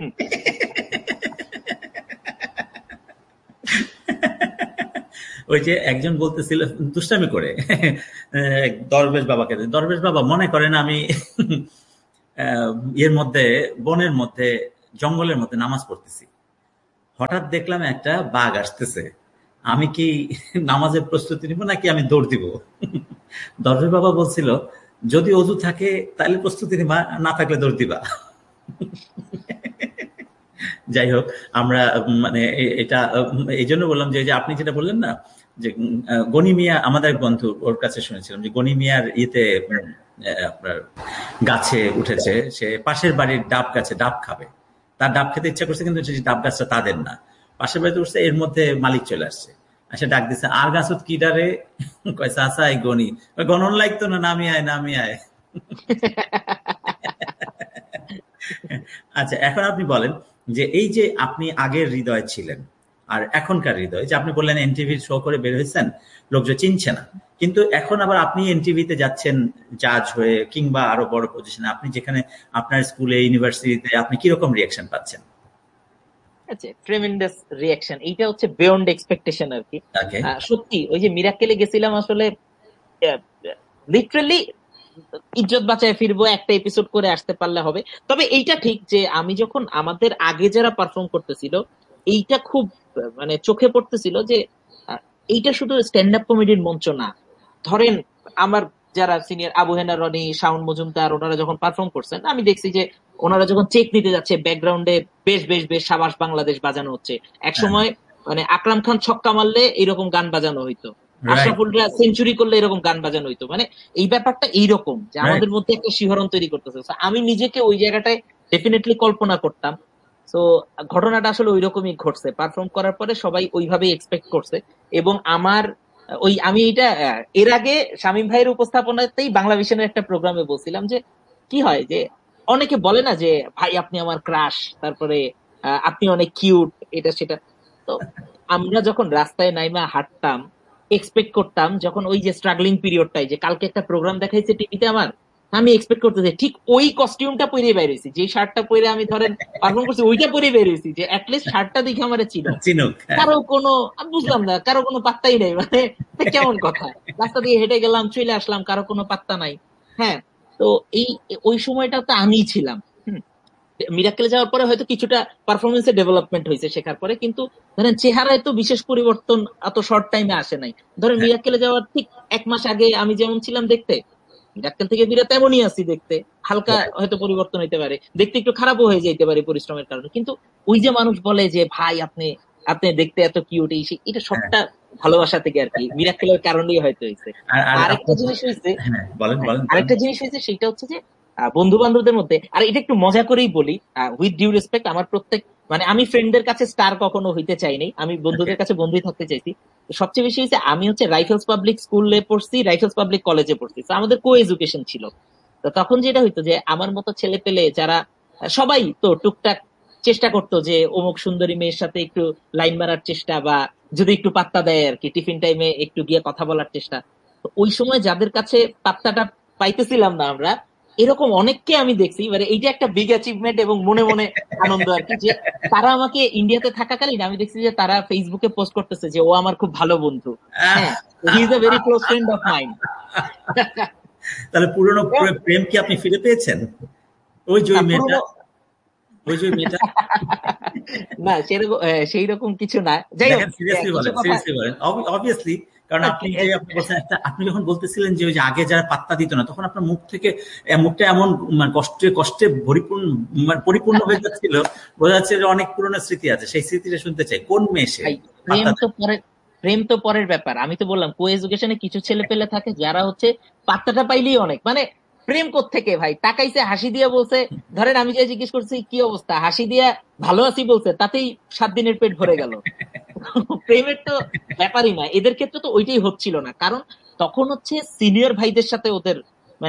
ওই যে একজন বলতেছিল দুষ্টামি করে দরবেশ বাবাকে, দরবেশ বাবা মনে করেন আমি এর মধ্যে বনের মধ্যে জঙ্গলের মধ্যে নামাজ পড়তেছি, হঠাৎ দেখলাম একটা বাঘ আসতেছে, আমি কি নামাজের প্রস্তুতি নিব নাকি আমি দৌড় দিব? দরবেশ বাবা বলছিল যদি অজু থাকে তাহলে প্রস্তুতি নিবা, না থাকলে দৌড় দিবা। যাই হোক, আমরা মানে এটা এই জন্য বললাম যে আপনি যেটা বললেন না যে গনি মিয়া, আমাদের এক বন্ধু, ওর কাছে শুনেছিলাম যে গনি মিয়ার ইয়েতে আপনার গাছে উঠেছে, সে পাশের বাড়ির ডাব গাছে ডাব খাবে, তার ডাব খেতে ইচ্ছা করছে কিন্তু সেই ডাব গাছটা তাদের না, পাশের বাড়িতে উঠছে, এর মধ্যে মালিক চলে আসছে, সে ডাক দিচ্ছে আর গাছত কি ডারে, কয়েছে আসা এই গনি, গণন লাগতো না, নামি আয় নামি আয়। আচ্ছা এখন আপনি বলেন যে এই যে আপনি আগের হৃদয় ছিলেন আর এখনকার হৃদয়, যে আপনি বললেন এনটিভির শো করে বের হয়েছেন, লোকজন চিনছে না, কিন্তু এখন আবার আপনি এনটিভিতে যাচ্ছেন জাজ হয়ে কিংবা আরো বড় পজিশনে, আপনি যেখানে আপনার স্কুলে ইউনিভার্সিটিতে, আপনি কিরকম রিয়াকশন পাচ্ছেন? আচ্ছা ট্রেমেন্ডাস রিয়াকশন, এইটা হচ্ছে বিয়ন্ড এক্সপেকটেশন আর কি। সত্যি ওই যে মিরাক্কেলে গেছিলাম আসলে লিটারালি ইজ্জত বাঁচায় ফিরবো, একটা এপিসোড করে আসতে পারলে হবে। তবে এইটা ঠিক যে আমি যখন আমাদের আগে যারা পারফর্ম করতেছিল, এইটা খুব মানে চোখে পড়তেছিল যে এইটা শুধু স্ট্যান্ড আপ কমেডির মঞ্চ না। ধরেন আমার যারা সিনিয়র আবু হেনা রনি, শাওন মজুমদার, ওনারা যখন পারফর্ম করছেন, আমি দেখছি যে ওনারা যখন চেক নিতে যাচ্ছে ব্যাকগ্রাউন্ডে বেশ বেশ বেশ সাবাস বাংলাদেশ বাজানো হচ্ছে। এক সময় মানে আকরাম খান ছক্কা মারলে এরকম গান বাজানো হইতো, আশরাফুলরা সেঞ্চুরি করলে এরকম গান বাজানো হইতো। মানে এই ব্যাপারটা এইরকম যে আমাদের মধ্যে একটা শিহরণ তৈরি করতেছে। আমি নিজেকে ওই জায়গাটায় ডেফিনেটলি কল্পনা করতাম। তো ঘটনাটা আসলে ওই রকমই ঘটছে, পারফর্ম করার পরে সবাই ওইভাবেই এক্সপেক্ট করছে। এবং আমার ওই আমি এটা এর আগে শামীম ভাইয়ের উপস্থাপনাতেই বাংলা ভিশনের একটা প্রোগ্রামে বলছিলাম যে কি হয় যে অনেকে বলে না যে ভাই আপনি আমার ক্রাশ, তারপরে আপনি অনেক কিউট, এটা সেটা। তো আমরা যখন রাস্তায় নাইমা হাঁটতাম এক্সপেক্ট করতাম যখন ওই যে স্ট্রাগলিং পিরিয়ডটাই, যে কালকে একটা প্রোগ্রাম দেখাইছে টিভিতে আমার, আমি এক্সপেক্ট করতেছি ঠিক ওই কস্টিউমটা পরে বের হয়েছি, যে শার্টটা পরে আমি ধরেন পারফর্ম করছি ওইটা পরে বের হয়েছি, যে অ্যাটলিস্ট শার্টটা দেখে আমার চিনুক। কারো কোনো আমি বুঝলাম না, কারো কোনো পাত্তাই নেই, মানে কেমন কথা, রাস্তা দিয়ে হেঁটে গেলাম চলে আসলাম, কারো কোনো পাত্তা নাই। হ্যাঁ, তো এই ওই সময়টা তো আমিই ছিলাম। মিরাক্কেলে যাওয়ার পরে হয়তো কিছুটা পারফরমেন্সে ডেভেলপমেন্ট হয়েছে শেখার পরে, কিন্তু ধরেন চেহারায় তো বিশেষ পরিবর্তন এত শর্ট টাইমে আসে নাই। ধরেন মিরাক্কেলে যাওয়ার ঠিক 1 মাস আগে আমি যেমন ছিলাম দেখতে, মিরাক্কেল থেকে বিরাট তেমনই আছি দেখতে, হালকা হয়তো পরিবর্তন হইতে পারে, দেখতে একটু খারাপও হয়ে যেতে পারে পরিশ্রমের কারণে, কিন্তু ওই যে মানুষ বলে যে ভাই আপনি আপনি দেখতে এত কিউট, এটা সবটা ভালোবাসা থেকে আর কি, মিরাক্কেলের কারণেই হয়তো হয়েছে। আরেকটা জিনিস হয়েছে, আরেকটা জিনিস হয়েছে সেটা হচ্ছে যে বন্ধু বান্ধবদের মধ্যে, আর এটা একটু মজা করেই বলি উইথ ডিউ রেসপেক্ট, আমার প্রত্যেক মানে আমি ফ্রেন্ডদের কাছে স্টার কখনো হইতে চাইনি, আমি বন্ধুদের কাছে বন্ধুই থাকতে চাইছি। সবচেয়ে বেশি হয়েছে আমি হচ্ছে রাইফেলস পাবলিক স্কুলে পড়ছি, রাইফেলস পাবলিক কলেজে পড়ছি, আমাদের কো এডুকেশন ছিল। তো তখন যেটা হইতো যে আমার মতো ছেলে পেলে যারা সবাই তো টুকটাক চেষ্টা করতো যে অমুক সুন্দরী মেয়ের সাথে একটু লাইন মারার চেষ্টা, বা যদি একটু পাত্তা দেয় আর কি, টিফিন টাইমে একটু গিয়ে কথা বলার চেষ্টা। তো ওই সময় যাদের কাছে পাত্তাটা পাইতেছিলাম না আমরা, এরকম অনেককে আমি দেখছি, মানে এইটা একটা বিগ অ্যাচিভমেন্ট এবং মনে মনে আনন্দ আর কি, যে তারা আমাকে ইন্ডিয়াতে থাকাকালীন আমি দেখছি যে তারা ফেসবুকে পোস্ট করতেছে যে ও আমার খুব ভালো বন্ধু, হ্যাঁ he is a very close friend of mine. তাহলে পুরনো প্রেম কি আপনি ফিরে পেয়েছেন? ওই যে মেয়েটা, ওই যে মেয়েটা না সেরকম সেই রকম কিছু না। যাই হোক সিরিয়াসলি বলেন অবভিয়াসলি, কারণ আপনি যে আপনি বলছেন একটা, আপনি যখন বলতেছিলেন যে ওই যে আগে যারা পাত্তা দিত না, তখন আপনার মুখটা এমন কষ্টে পরিপূর্ণ হয়ে যাচ্ছিল, বোঝা যাচ্ছে যে অনেক পুরনো স্মৃতি আছে। সেই স্মৃতিটা শুনতে চাই। কোন মেয়ে সে? প্রেম তো পরের ব্যাপার, আমি তো বললাম কো এডুকেশনে কিছু ছেলে পেলে থাকে যারা হচ্ছে পাত্তাটা পাইলেই অনেক, মানে প্রেম কোত্থেকে ভাই, তাকাইছে হাসি দিয়ে বলছে, ধরেন আমি যে জিজ্ঞেস করছি কি অবস্থা, হাসি দিয়া ভালো আছি বলছে, তাতেই 7 দিনের পেট ভরে গেল। প্রেমের তো ব্যাপারই না, এদের ক্ষেত্রে তো ওইটাই হচ্ছিল না, কারণ তখন হচ্ছে সিনিয়র ভাইদের সাথে ওদের মানে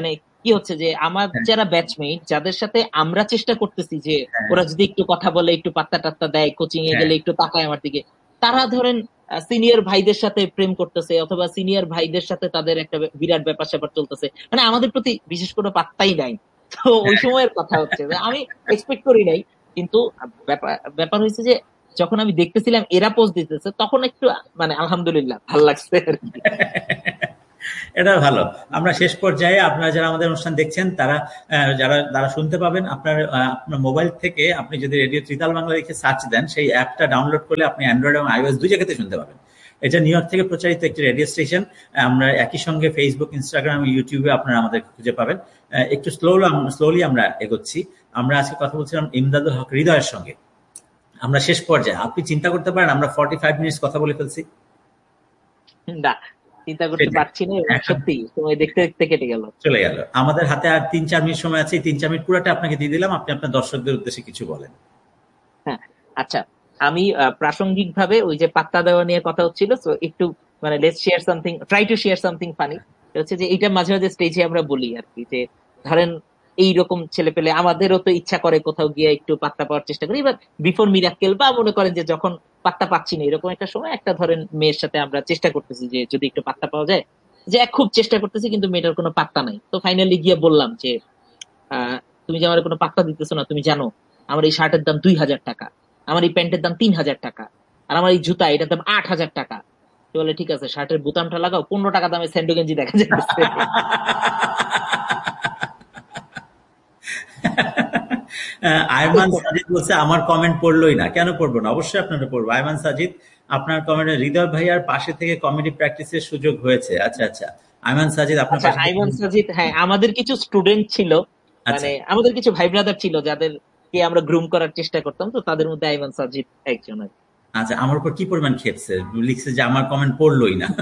কি হচ্ছে যে আমার হ্যাঁ, যারা ব্যাচমেট যাদের সাথে আমরা চেষ্টা করতেছি যে হ্যাঁ, ওরা যদি একটু কথা বলে, একটু পাত্তা টাত্তা দেয়, কোচিং এ হ্যাঁ, গেলে একটু তাকায় আমার দিকে, তারা ধরেন সিনিয়র ভাইদের সাথে প্রেম করতেছে, অথবা সিনিয়র ভাইদের সাথে তাদের একটা বিরাট ব্যাপার স্যাপার চলতেছে, মানে আমাদের প্রতি বিশেষ কোনো পাত্তাই নাই। তো ওই সময়ের কথা হচ্ছে যে আমি এক্সপেক্ট করি নাই, কিন্তু ব্যাপার ব্যাপার হয়েছে যে যখন আমি দেখতেছিলাম এরা পোস্ট দিতেছে, তখন একটু মানে আলহামদুলিল্লাহ ভাল লাগছে আর কি। এটা ভালো। আমরা শেষ পর্যায়ে আপনারা যারা আমাদের অনুষ্ঠান দেখছেন তারা যারা যারা শুনতে পাবেন আপনার মোবাইল থেকে আপনি যদি রেডিও ত্রিতাল বাংলা লিখে সার্চ দেন সেই অ্যাপটা ডাউনলোড করলে আপনি অ্যান্ড্রয়েড এবং iOS দুই জায়গাতে শুনতে পাবেন। এটা নিউ ইয়র্ক থেকে প্রচারিত একটি রেডিও স্টেশন। আমরা একই সঙ্গে ফেসবুক, ইনস্টাগ্রাম, ইউটিউবে আপনারা আমাদের খুঁজে পাবেন। একটু স্লোলি আমরা এগোচ্ছি। আমরা আজকে কথা বলছিলাম ইমদাদুল হক হৃদয়ের সঙ্গে। আমরা শেষ পর্যায়ে, আপনি চিন্তা করতে পারেন আমরা 45 মিনিটস কথা বলে ফেলছি। না, চিন্তা করতে সেটাই। পারছি না, এবং এখন সত্যি সময় দেখতে দেখতে কেটে গেল। চলে গেল। আমাদের হাতে আর ৩-৪ মিনিট সময় আছে। এই ৩-৪ মিনিট পুরাটা আপনাকে দিয়ে দিলাম। আপনি আপনার দর্শকদের উদ্দেশ্যে কিছু বলেন। হ্যাঁ, আচ্ছা, আমি প্রাসঙ্গিক ভাবে ওই যে পাত্তা দেওয়া নিয়ে কথা হচ্ছিল, তো একটু মানে let's share something, try to share something funny. হচ্ছে যে এটা মাঝে মাঝে স্টেজে আমরা বলি আর কি, যে ধরেন এইরকম ছেলে পেলে আমাদেরও তো ইচ্ছা করে কোথাও গিয়ে একটু পাত্তা পাওয়ার চেষ্টা করি, এবার বিফোর মিরাক্কেল বা মনে করেন যে যখন পাত্তা পাচ্ছি না এরকম একটা সময়, একটা ধরেন মেয়ের সাথে আমরা চেষ্টা করতেছি যে যদি একটু পাত্তা পাওয়া যায়, যে খুব চেষ্টা করতেছি কিন্তু মেয়েটার কোনো পাত্তা নাই, তো ফাইনালি গিয়ে বললাম যে তুমি যে আমার কোনো পাত্তা দিতেছো না, তুমি জানো আমার এই শার্টের দাম 2,000 টাকা, আমার এই প্যান্টের দাম 3,000 টাকা, আর আমার এই জুতা এটার দাম 8,000 টাকা। তো বলে ঠিক আছে, শার্টের বোতামটা লাগাও, 15 টাকা দামে স্যান্ডো গেঞ্জি দেখা যাচ্ছে। আয়মান সাজিদ বলছে আমার কমেন্ট পড়লোই না। কেন পড়বো না? অবশ্যই আপনারা পড়বো। আয়মান সাজিদ, আপনার কমেন্টে হৃদয় ভাইয়ার পাশে থেকে কমেডি প্র্যাকটিসের সুযোগ হয়েছে। আচ্ছা, আচ্ছা। আয়মান সাজিদ আপনার আচ্ছা, পাশে থেকে। আইমান সাজিদ, হ্যাঁ, আমাদের কিছু স্টুডেন্ট ছিল, আচ্ছা, মানে আমাদের কিছু ভাই ব্রাদার ছিল যাদেরকে আমরা গ্রুম করার চেষ্টা করতাম, তো তাদের মধ্যে আইমান সাজিদ একজন আর কি। আচ্ছা। আমার উপর কি পরিমাণ খেপছে, লিখছে যে আমার কমেন্ট পড়লোই না।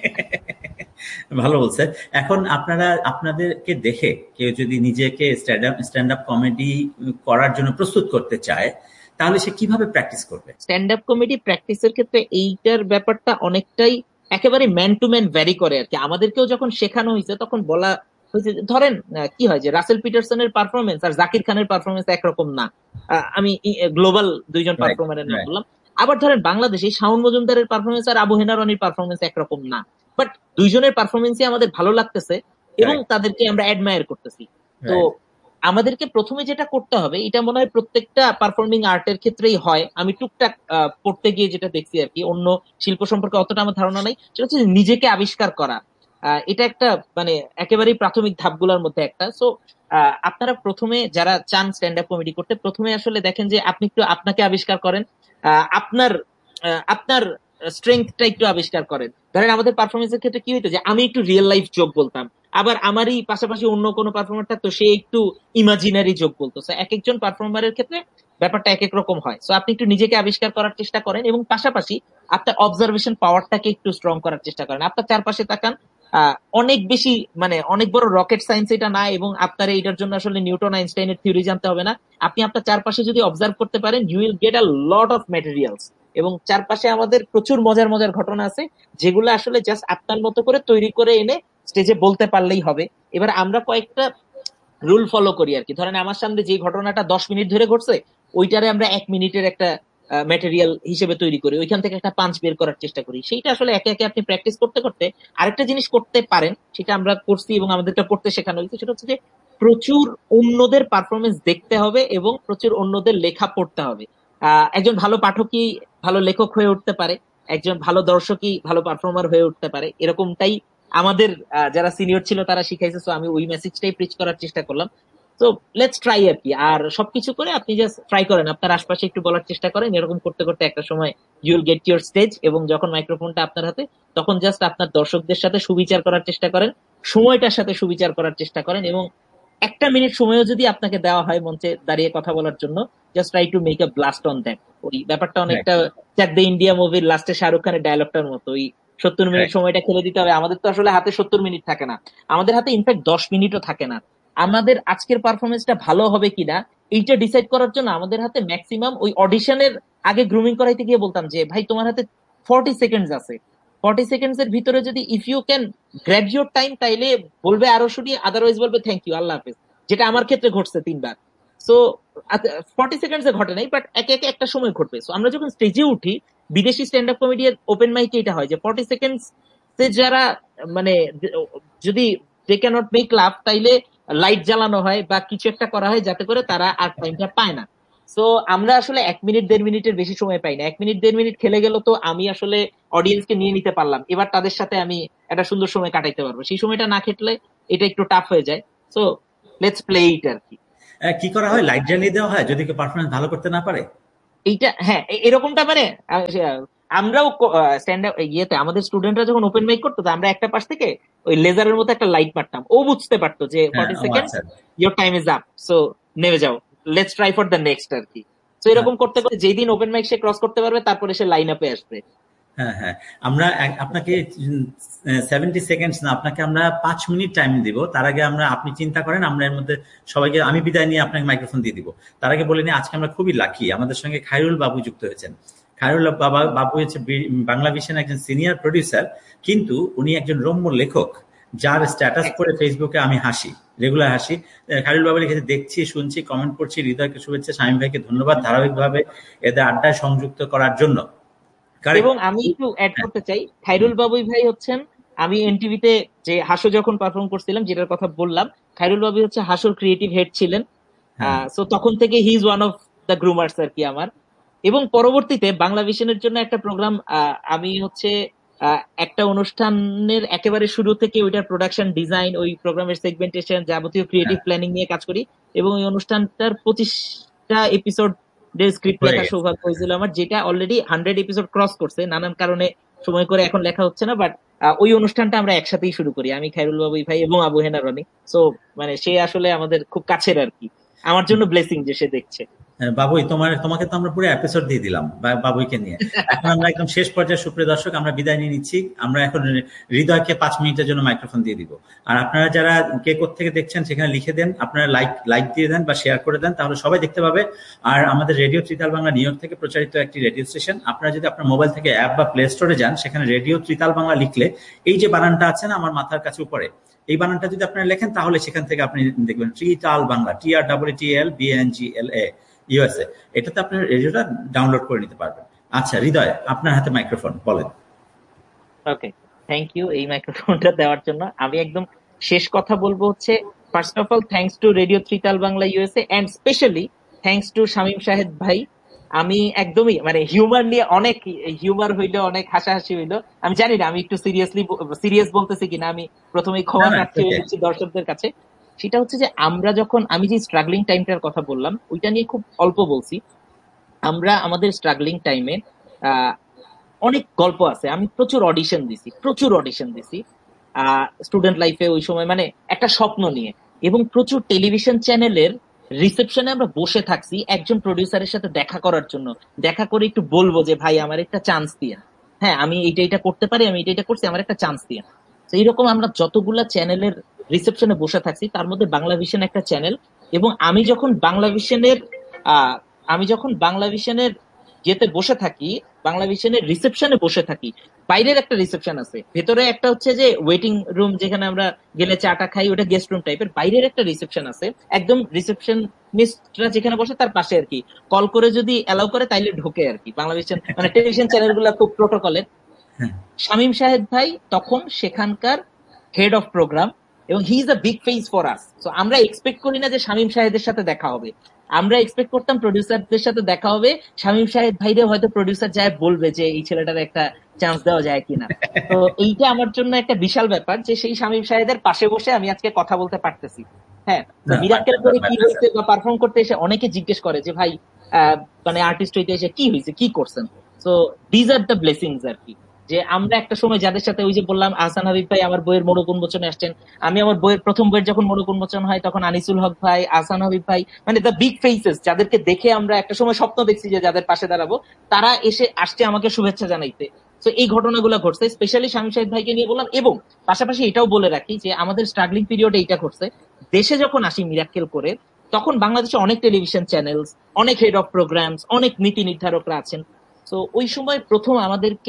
ভালো বলছে। এখন আপনারা আপনাদেরকে দেখে কেউ যদি নিজেকে স্ট্যান্ড আপ কমেডি করার জন্য প্রস্তুত করতে চায় তাহলে সে কিভাবে প্র্যাকটিস করবে? স্ট্যান্ড আপ কমেডি প্র্যাকটিসের ক্ষেত্রে এইটার ব্যাপারটা অনেকটাই একেবারে ম্যান টু ম্যান ভ্যারি করে আর কি। আমাদেরকেও যখন শেখানো হয়েছে তখন বলা হয়েছে যে, ধরেন কি হয় যে রাসেল পিটারসনের পারফরমেন্স আর জাকির খানের পারফরমেন্স একরকম না। আমি গ্লোবাল দুইজন রাইট, পারফর্মারের নাম রাইট, বললাম। আবার ধরেন বাংলাদেশে শাওন মজুমদারের পারফরমেন্স আর আবু হেনা রনির পারফরমেন্স একরকম না, বাট দুইজনের পারফরমেন্সই আমাদের ভালো লাগতেছে এবং রাইট, তাদেরকে আমরা অ্যাডমায়ার করতেছি। তো রাইট, আমাদেরকে প্রথমে যেটা করতে হবে, এটা মনে হয় প্রত্যেকটা পারফর্মিং আর্টের ক্ষেত্রেই হয়, আমি টুকটাক পড়তে গিয়ে যেটা দেখছি আর কি, অন্য শিল্প সম্পর্কে অতটা আমার ধারণা নাই, সেটা হচ্ছে নিজেকে আবিষ্কার করা। এটা একটা মানে একেবারেই প্রাথমিক ধাপগুলোর মধ্যে একটা। সো আপনারা প্রথমে যারা চান স্ট্যান্ড আপ কমেডি করতে, প্রথমে আসলে দেখেন যে আপনি একটু আপনাকে আবিষ্কার করেন, আপনার আপনার স্ট্রেংথটা একটু আবিষ্কার করেন। ধরেন আমাদের পারফরমেন্সের ক্ষেত্রে কি হইতো যে আমি একটু রিয়েল লাইফ জোক বলতাম, আবার আমারই পাশাপাশি অন্য কোনো পারফর্মার থাকতো সে একটু ইমাজিনারি জোক বলতো। So, এক একজন পারফর্মারের ক্ষেত্রে ব্যাপারটা এক এক রকম হয়। সো আপনি একটু নিজেকে আবিষ্কার করার চেষ্টা করেন এবং পাশাপাশি আপনার অবজারভেশন পাওয়ারটাকে একটু স্ট্রং করার চেষ্টা করেন। আপনার চারপাশে তাকান, অনেক বেশি মানে অনেক বড় রকেট সায়েন্স এটা না, এবং আপনার এইটার জন্য আসলে নিউটন আইনস্টাইনের থিওরি জানতে হবে না। আপনি আপনার চারপাশে যদি অবজার্ভ করতে পারেন, you will get a lot of materials. এবং চারপাশে আমাদের প্রচুর মজার মজার ঘটনা আছে, যেগুলো আসলে জাস্ট আপনার মতো করে তৈরি করে এনে স্টেজে বলতে পারলেই হবে। এবার আমরা কয়েকটা রুল ফলো করি আর কি। ধরেন আমার সামনে যে ঘটনাটা 10 মিনিট ধরে ঘটছে, ওইটারে আমরা 1 মিনিটের একটা ম্যাটেরিয়াল হিসেবে তৈরি করি, ওইখান থেকে একটা পাঞ্চ বের করার চেষ্টা করি। সেইটা আসলে একে একে আপনি প্র্যাকটিস করতে করতে আরেকটা জিনিস করতে পারেন, সেটা আমরা করছি এবং আমাদেরকে করতে শেখানো হয়েছে, সেটা হচ্ছে যে প্রচুর অন্যদের পারফরমেন্স দেখতে হবে এবং প্রচুর অন্যদের লেখা পড়তে হবে। একজন ভালো পাঠকই ভালো লেখক হয়ে উঠতে পারে, একজন ভালো দর্শকই ভালো পারফর্মার হয়ে উঠতে পারে, এরকমটাই আমাদের যারা সিনিয়র ছিল তারা শিখাইছে। সো আমি ওই মেসেজটাই প্রিচ করার চেষ্টা করলাম। তো লেটস ট্রাই আর কি। আর সবকিছু করে আপনি জাস্ট ট্রাই করেন, আপনার আশপাশে একটু বলার চেষ্টা করেন, এরকম করতে করতে একটা সময় you will get your stage, এবং যখন মাইক্রোফোনটা আপনার হাতে, তখন জাস্ট আপনার দর্শকদের সাথে সুবিচার করার চেষ্টা করেন, সময়টার সাথে সুবিচার করার চেষ্টা করেন, এবং 1 মিনিট সময়ও যদি আপনাকে দেওয়া হয় মঞ্চে দাঁড়িয়ে কথা বলার জন্য, just try to make a blast on that. ওই ব্যাপারটা রাইট, অনেকটা চাক দে ইন্ডিয়া মুভির লাস্টে শাহরুখ খানের ডায়লগটার মতো, ওই 70 মিনিট রাইট। সময়টা খেলে দিতে হবে। আমাদের তো আসলে হাতে 70 মিনিট থাকে না, আমাদের হাতে ইনফ্যাক্ট 10 মিনিটও থাকে না। আমাদের আজকের পারফরমেন্সটা ভালো হবে কিনা এইটা ডিসাইড করার জন্য আমাদের হাতে ম্যাক্সিমাম ওই অডিশনের আগে গ্রুমিং করাইতে গিয়ে বলতাম যে ভাই তোমার হাতে 40 সেকেন্ডস আছে, 40 সেকেন্ডস এর ভিতরে যদি if you can grab your time, তাইলে বলবে আরো শুনি, আদারওয়াইজ বলবে থ্যাংক ইউ, আল্লাহ হাফেজ, যেটা আমার ক্ষেত্রে ঘটছে 3 বার। সো 40 সেকেন্ডস এ ঘটে নাই, বাট একে একে একটা সময় ঘটবে। সো আমরা যখন স্টেজে উঠি, বিদেশি স্ট্যান্ড আপ কমেডির ওপেন মাইকে এটা হয় যে 40 সেকেন্ডস যারা মানে যদি দে ক্যানট মেক লাভ, তাইলে লাইট জ্বালানো হয় বা কিছু একটা করা হয় যাতে করে তারা আর টাইমটা পায় না। সো আমরা আসলে 1 মিনিট 1.5 মিনিটের বেশি সময় পাই না। 1 মিনিট 1.5 মিনিট খেলে গেল তো আমি আসলে অডিয়েন্সকে নিয়ে নিতে পারলাম, এবার তাদের সাথে আমি একটা সুন্দর সময় কাটাইতে পারবো। সেই সময়টা না খেটলে এটা একটু টাফ হয়ে যায়। সো লেটস প্লে ইট আর কি। কি করা হয়, লাইট জ্বালিয়ে দেওয়া হয় যদি কেউ পারফরমেন্স ভালো করতে না পারে? এইটা হ্যাঁ, এরকমটা মানে আমরাও স্ট্যান্ড আপ ইয়েতে আমাদের স্টুডেন্টরা যখন ওপেন মাইক করতো, তো আমরা একটা পাশ থেকে ওই লেজারের মতো একটা লাইট মারতাম, ও বুঝতে পারতো যে হ্যাঁ, 40 সেকেন্ড আচ্ছা। Your time is up, so নেমে যাও, let's try for the next আর কি। তো এরকম করতে করতে যেই দিন ওপেন মাইক সে ক্রস করতে পারবে, তারপরে সে লাইন আপে আসবে। হ্যাঁ হ্যাঁ, আমরা আপনাকে 70 সেকেন্ডস না, আপনাকে আমরা 5 মিনিট টাইম দিব। তার আগে আপনি চিন্তা করেন, আমরা এর মধ্যে সবাইকে, আমি বিদায় নিয়ে আপনাকে মাইক্রোফোন দিয়ে দিব। তার আগে বলে নিই, আজকে আমরা খুবই লাকি, আমাদের সঙ্গে খায়রুল বাবু যুক্ত হয়েছেন। খায়রুল বাবু হচ্ছে বাংলা ভিশনের একজন সিনিয়র প্রডিউসার, কিন্তু উনি একজন রম্য লেখক, যার স্ট্যাটাস পড়ে ফেসবুকে আমি হাসি, রেগুলার হাসি। খায়রুল বাবু লিখেছে, দেখছি, শুনছি, কমেন্ট করছি, হৃদয়কে শুভেচ্ছা, শামীম ভাইকে ধন্যবাদ ধারাবাহিকভাবে এদের আড্ডায় সংযুক্ত করার জন্য। এবং আমি একটু অ্যাড করতে চাই, খায়রুল বাবুই ভাই হচ্ছেন, আমি এনটিভিতে যে হাসো যখন পারফর্ম করছিলাম যেটার কথা বললাম, খায়রুল বাবু হচ্ছে হাসোর ক্রিয়েটিভ হেড ছিলেন। হ্যাঁ সো তখন থেকে he is one of the গ্রুমার্স আর কি আমার। এবং পরবর্তীতে বাংলা ভিশনের জন্য একটা প্রোগ্রাম, আমি হচ্ছে একটা অনুষ্ঠানের একেবারে শুরু থেকে ওইটার প্রোডাকশন ডিজাইন, ওই প্রোগ্রামের সেগমেন্টেশন, যাবতীয় ক্রিয়েটিভ হ্যাঁ, প্ল্যানিং নিয়ে কাজ করি। এবং ওই অনুষ্ঠানটার 25টা এপিসোড স্ক্রিপ্ট হয়ে লেখার গেছে। সৌভাগ্য হয়েছিল আমার, যেটা অলরেডি 100 এপিসোড ক্রস করছে, নানান কারণে সময় করে এখন লেখা হচ্ছে না। বাট ওই অনুষ্ঠানটা আমরা একসাথেই শুরু করি, আমি, খায়রুল বাবুই ভাই এবং আবু হেনা রনি। সো মানে সে আসলে আমাদের খুব কাছের আর কি, আমার জন্য ব্লেসিং যে সে দেখছে। হ্যাঁ, বাবুই, তোমাকে তো আমরা পুরো এপিসোড দিয়ে দিলাম বাবুইকে নিয়ে। এখন আমরা একদম শেষ পর্যায়ে, সুপ্রিয় দর্শক, আমরা বিদায় নিয়ে নিচ্ছি। আমরা এখন হৃদয়কে 5 মিনিটের জন্য মাইক্রোফোন দিয়ে দিব। আর আপনারা যারা কে কোত্থেকে দেখছেন সেখানে লিখে দেন, আপনারা লাইক দিয়ে দেন বা শেয়ার করে দেন, তাহলে সবাই দেখতে পাবে। আর আমাদের radio tritaal Bangla new York থেকে প্রচারিত একটি রেডিও স্টেশন। আপনারা যদি আপনার মোবাইল থেকে অ্যাপ বা প্লে স্টোরে যান, সেখানে রেডিও ত্রিতাল বাংলা লিখলে এই যে বানানটা আছে না আমার মাথার কাছে উপরে, এই বানানটা যদি আপনারা লেখেন, তাহলে সেখান থেকে আপনি দেখবেন ত্রিতাল বাংলা, TRTTLBNGLA ইউএসএ, এটাতে আপনার রেডিওটা ডাউনলোড করে নিতে পারবেন। আচ্ছা হৃদয়, আপনার হাতে মাইক্রোফোন, বলেন। ওকে, থ্যাংক ইউ এই মাইক্রোফোনটা দেওয়ার জন্য। আমি একদম শেষ কথা বলবো হচ্ছে, first of all thanks to radio tritaal Bangla USA, and specially thanks to Shamim Shahed ভাই। আমি একদমই মানে হিউমার নিয়ে অনেক হিউমার হইলো, অনেক হাসাহাসি হইলো। আমি জানি না আমি একটু সিরিয়াস বলতেছি কিনা, আমি প্রথমেই না ক্ষমা না, প্রার্থী হয়ে যাচ্ছি দর্শকদের কাছে। সেটা হচ্ছে যে আমি যে স্ট্রাগলিং টাইমটার কথা বললাম, ওইটা নিয়ে খুব অল্প বলছি। আমরা আমাদের স্ট্রাগলিং টাইমে অনেক গল্প আছে, আমি প্রচুর অডিশন দিছি স্টুডেন্ট লাইফে, ওই সময় মানে একটা স্বপ্ন নিয়ে। এবং প্রচুর টেলিভিশন চ্যানেলের রিসেপশনে আমরা বসে থাকছি একজন প্রডিউসারের সাথে দেখা করার জন্য, দেখা করে একটু বলবো যে ভাই আমার একটা চান্স দিয়ে, হ্যাঁ আমি এটা করতে পারি, আমি এটা করছি, আমার একটা চান্স দিয়ে। তো এইরকম আমরা যতগুলা চ্যানেলের রিসেপশনে বসে থাকছি, তার মধ্যে বাংলা ভিশন একটা চ্যানেল। এবং আমি যখন বাংলা ভিশনের যেতে বসে থাকি, বাংলা ভিশনের রিসেপশনে বসে থাকি, বাইরের একটা রিসেপশন আছে, ভেতরে একটা হচ্ছে যে ওয়েটিং রুম, যেখানে আমরা গেলে চাটা খাই, ওটা গেস্ট রুম টাইপের, বাইরের একটা রিসেপশন আছে, একদম রিসেপশনিস্টরা যেখানে বসে তার পাশে আর কি, কল করে যদি অ্যালাউ করে তাইলে ঢোকে আর কি। বাংলা ভিশন মানে টেলিভিশন চ্যানেল গুলা খুব প্রোটোকলের। হ্যাঁ, শামীম শাহেদ ভাই তখন সেখানকার হেড অফ প্রোগ্রাম, এবং he is a big face for us. So আমরা এক্সপেক্ট করি না যে শামীম শাহেদের সাথে দেখা হবে, আমরা এক্সপেক্ট করতাম প্রডিউসারদের সাথে দেখা হবে, শামীম শাহেদ ভাইরে হয়তো প্রডিউসার যায় বলবে যে এই ছেলেটার একটা চান্স দেওয়া যায় কিনা। তো এইটা আমার জন্য একটা বিশাল ব্যাপার যে সেই শামীম শাহেদের পাশে বসে আমি আজকে কথা বলতে পারতেছি। হ্যাঁ, তো না, মিরাক্কেল করে কি পারতেছেন। হয়েছে বা পারফর্ম করতে এসে অনেকে জিজ্ঞেস করে যে ভাই মানে আর্টিস্ট হইতে এসে কি হয়েছে, কি করছেন। So these are the blessings আর কি, যে আমরা একটা সময় যাদের সাথে, ওই যে বললাম আহসান হাবিব ভাই আমার বইয়ের মোড়ক উন্মোচনে আসছেন, আমি আমার বইয়ের প্রথম বইয়ের যখন মোড়ক উন্মোচন হয় তখন আনিসুল হক ভাই, আহসান হাবিব ভাই, মানে দ্য বিগ ফেসেস, যাদেরকে দেখে আমরা একটা সময় স্বপ্ন দেখছি যে যাদের পাশে দাঁড়াবো, তারা আসছে আমাকে শুভেচ্ছা জানাইতে। তো এই ঘটনাগুলো ঘটছে, স্পেশালি শামীম শাহেদ ভাইকে নিয়ে বললাম। এবং পাশাপাশি এটাও বলে রাখি যে আমাদের স্ট্রাগলিং পিরিয়ডে এইটা ঘটছে, দেশে যখন আসি মিরাক্কেল করে, তখন বাংলাদেশে অনেক টেলিভিশন চ্যানেলস, অনেক হেড অফ প্রোগ্রামস, অনেক নীতি নির্ধারকরা আছেন। তো ওই সময় প্রথম আমাদেরকে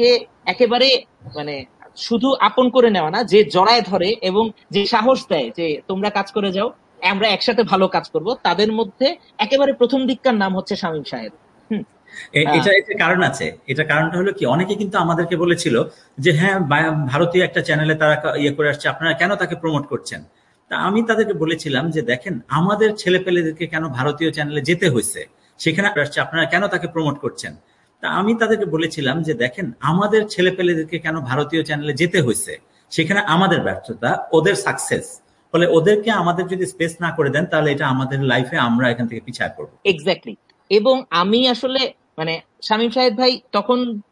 একেবারে মানে শুধু আপন করে নেওয়া না, যে জড়ায় ধরে এবং যে সাহস দেয় যে তোমরা কাজ করে যাও, আমরা একসাথে ভালো কাজ করব, তাদের মধ্যে একেবারে প্রথম দিককার নাম হচ্ছে শামীম সাহেব। হুম। এটা একটা কারণ আছে। এটা কারণটা হলো কি, অনেকে কিন্তু আমাদেরকে বলেছিল যে হ্যাঁ ভারতীয় একটা চ্যানেলে তারা ইয়ে করে আসছে, আপনারা কেন তাকে প্রমোট করছেন? তা আমি তাদেরকে বলেছিলাম যে দেখেন, আমাদের ছেলেপেলেদেরকে কেন ভারতীয় চ্যানেলে যেতে হয়েছে, সেখানে আসছে, আপনারা কেন তাকে প্রমোট করছেন? তা আমি তাদেরকে বলেছিলাম যে দেখেন, আমাদের ছেলেপেলেদেরকে কেন ভারতীয় চ্যানেলে যেতে হয়েছে, সেখানে আমাদের ব্যর্থতা, ওদের সাকসেস। ফলে ওদেরকে আমাদের যদি স্পেস না করে দেন, তাহলে এটা আমাদের লাইফে আমরা এখান থেকে পিছায় পড়বো। এক্স্যাক্টলি। এবং আমি আসলে মানে শামীম সাহেব ভাই তখন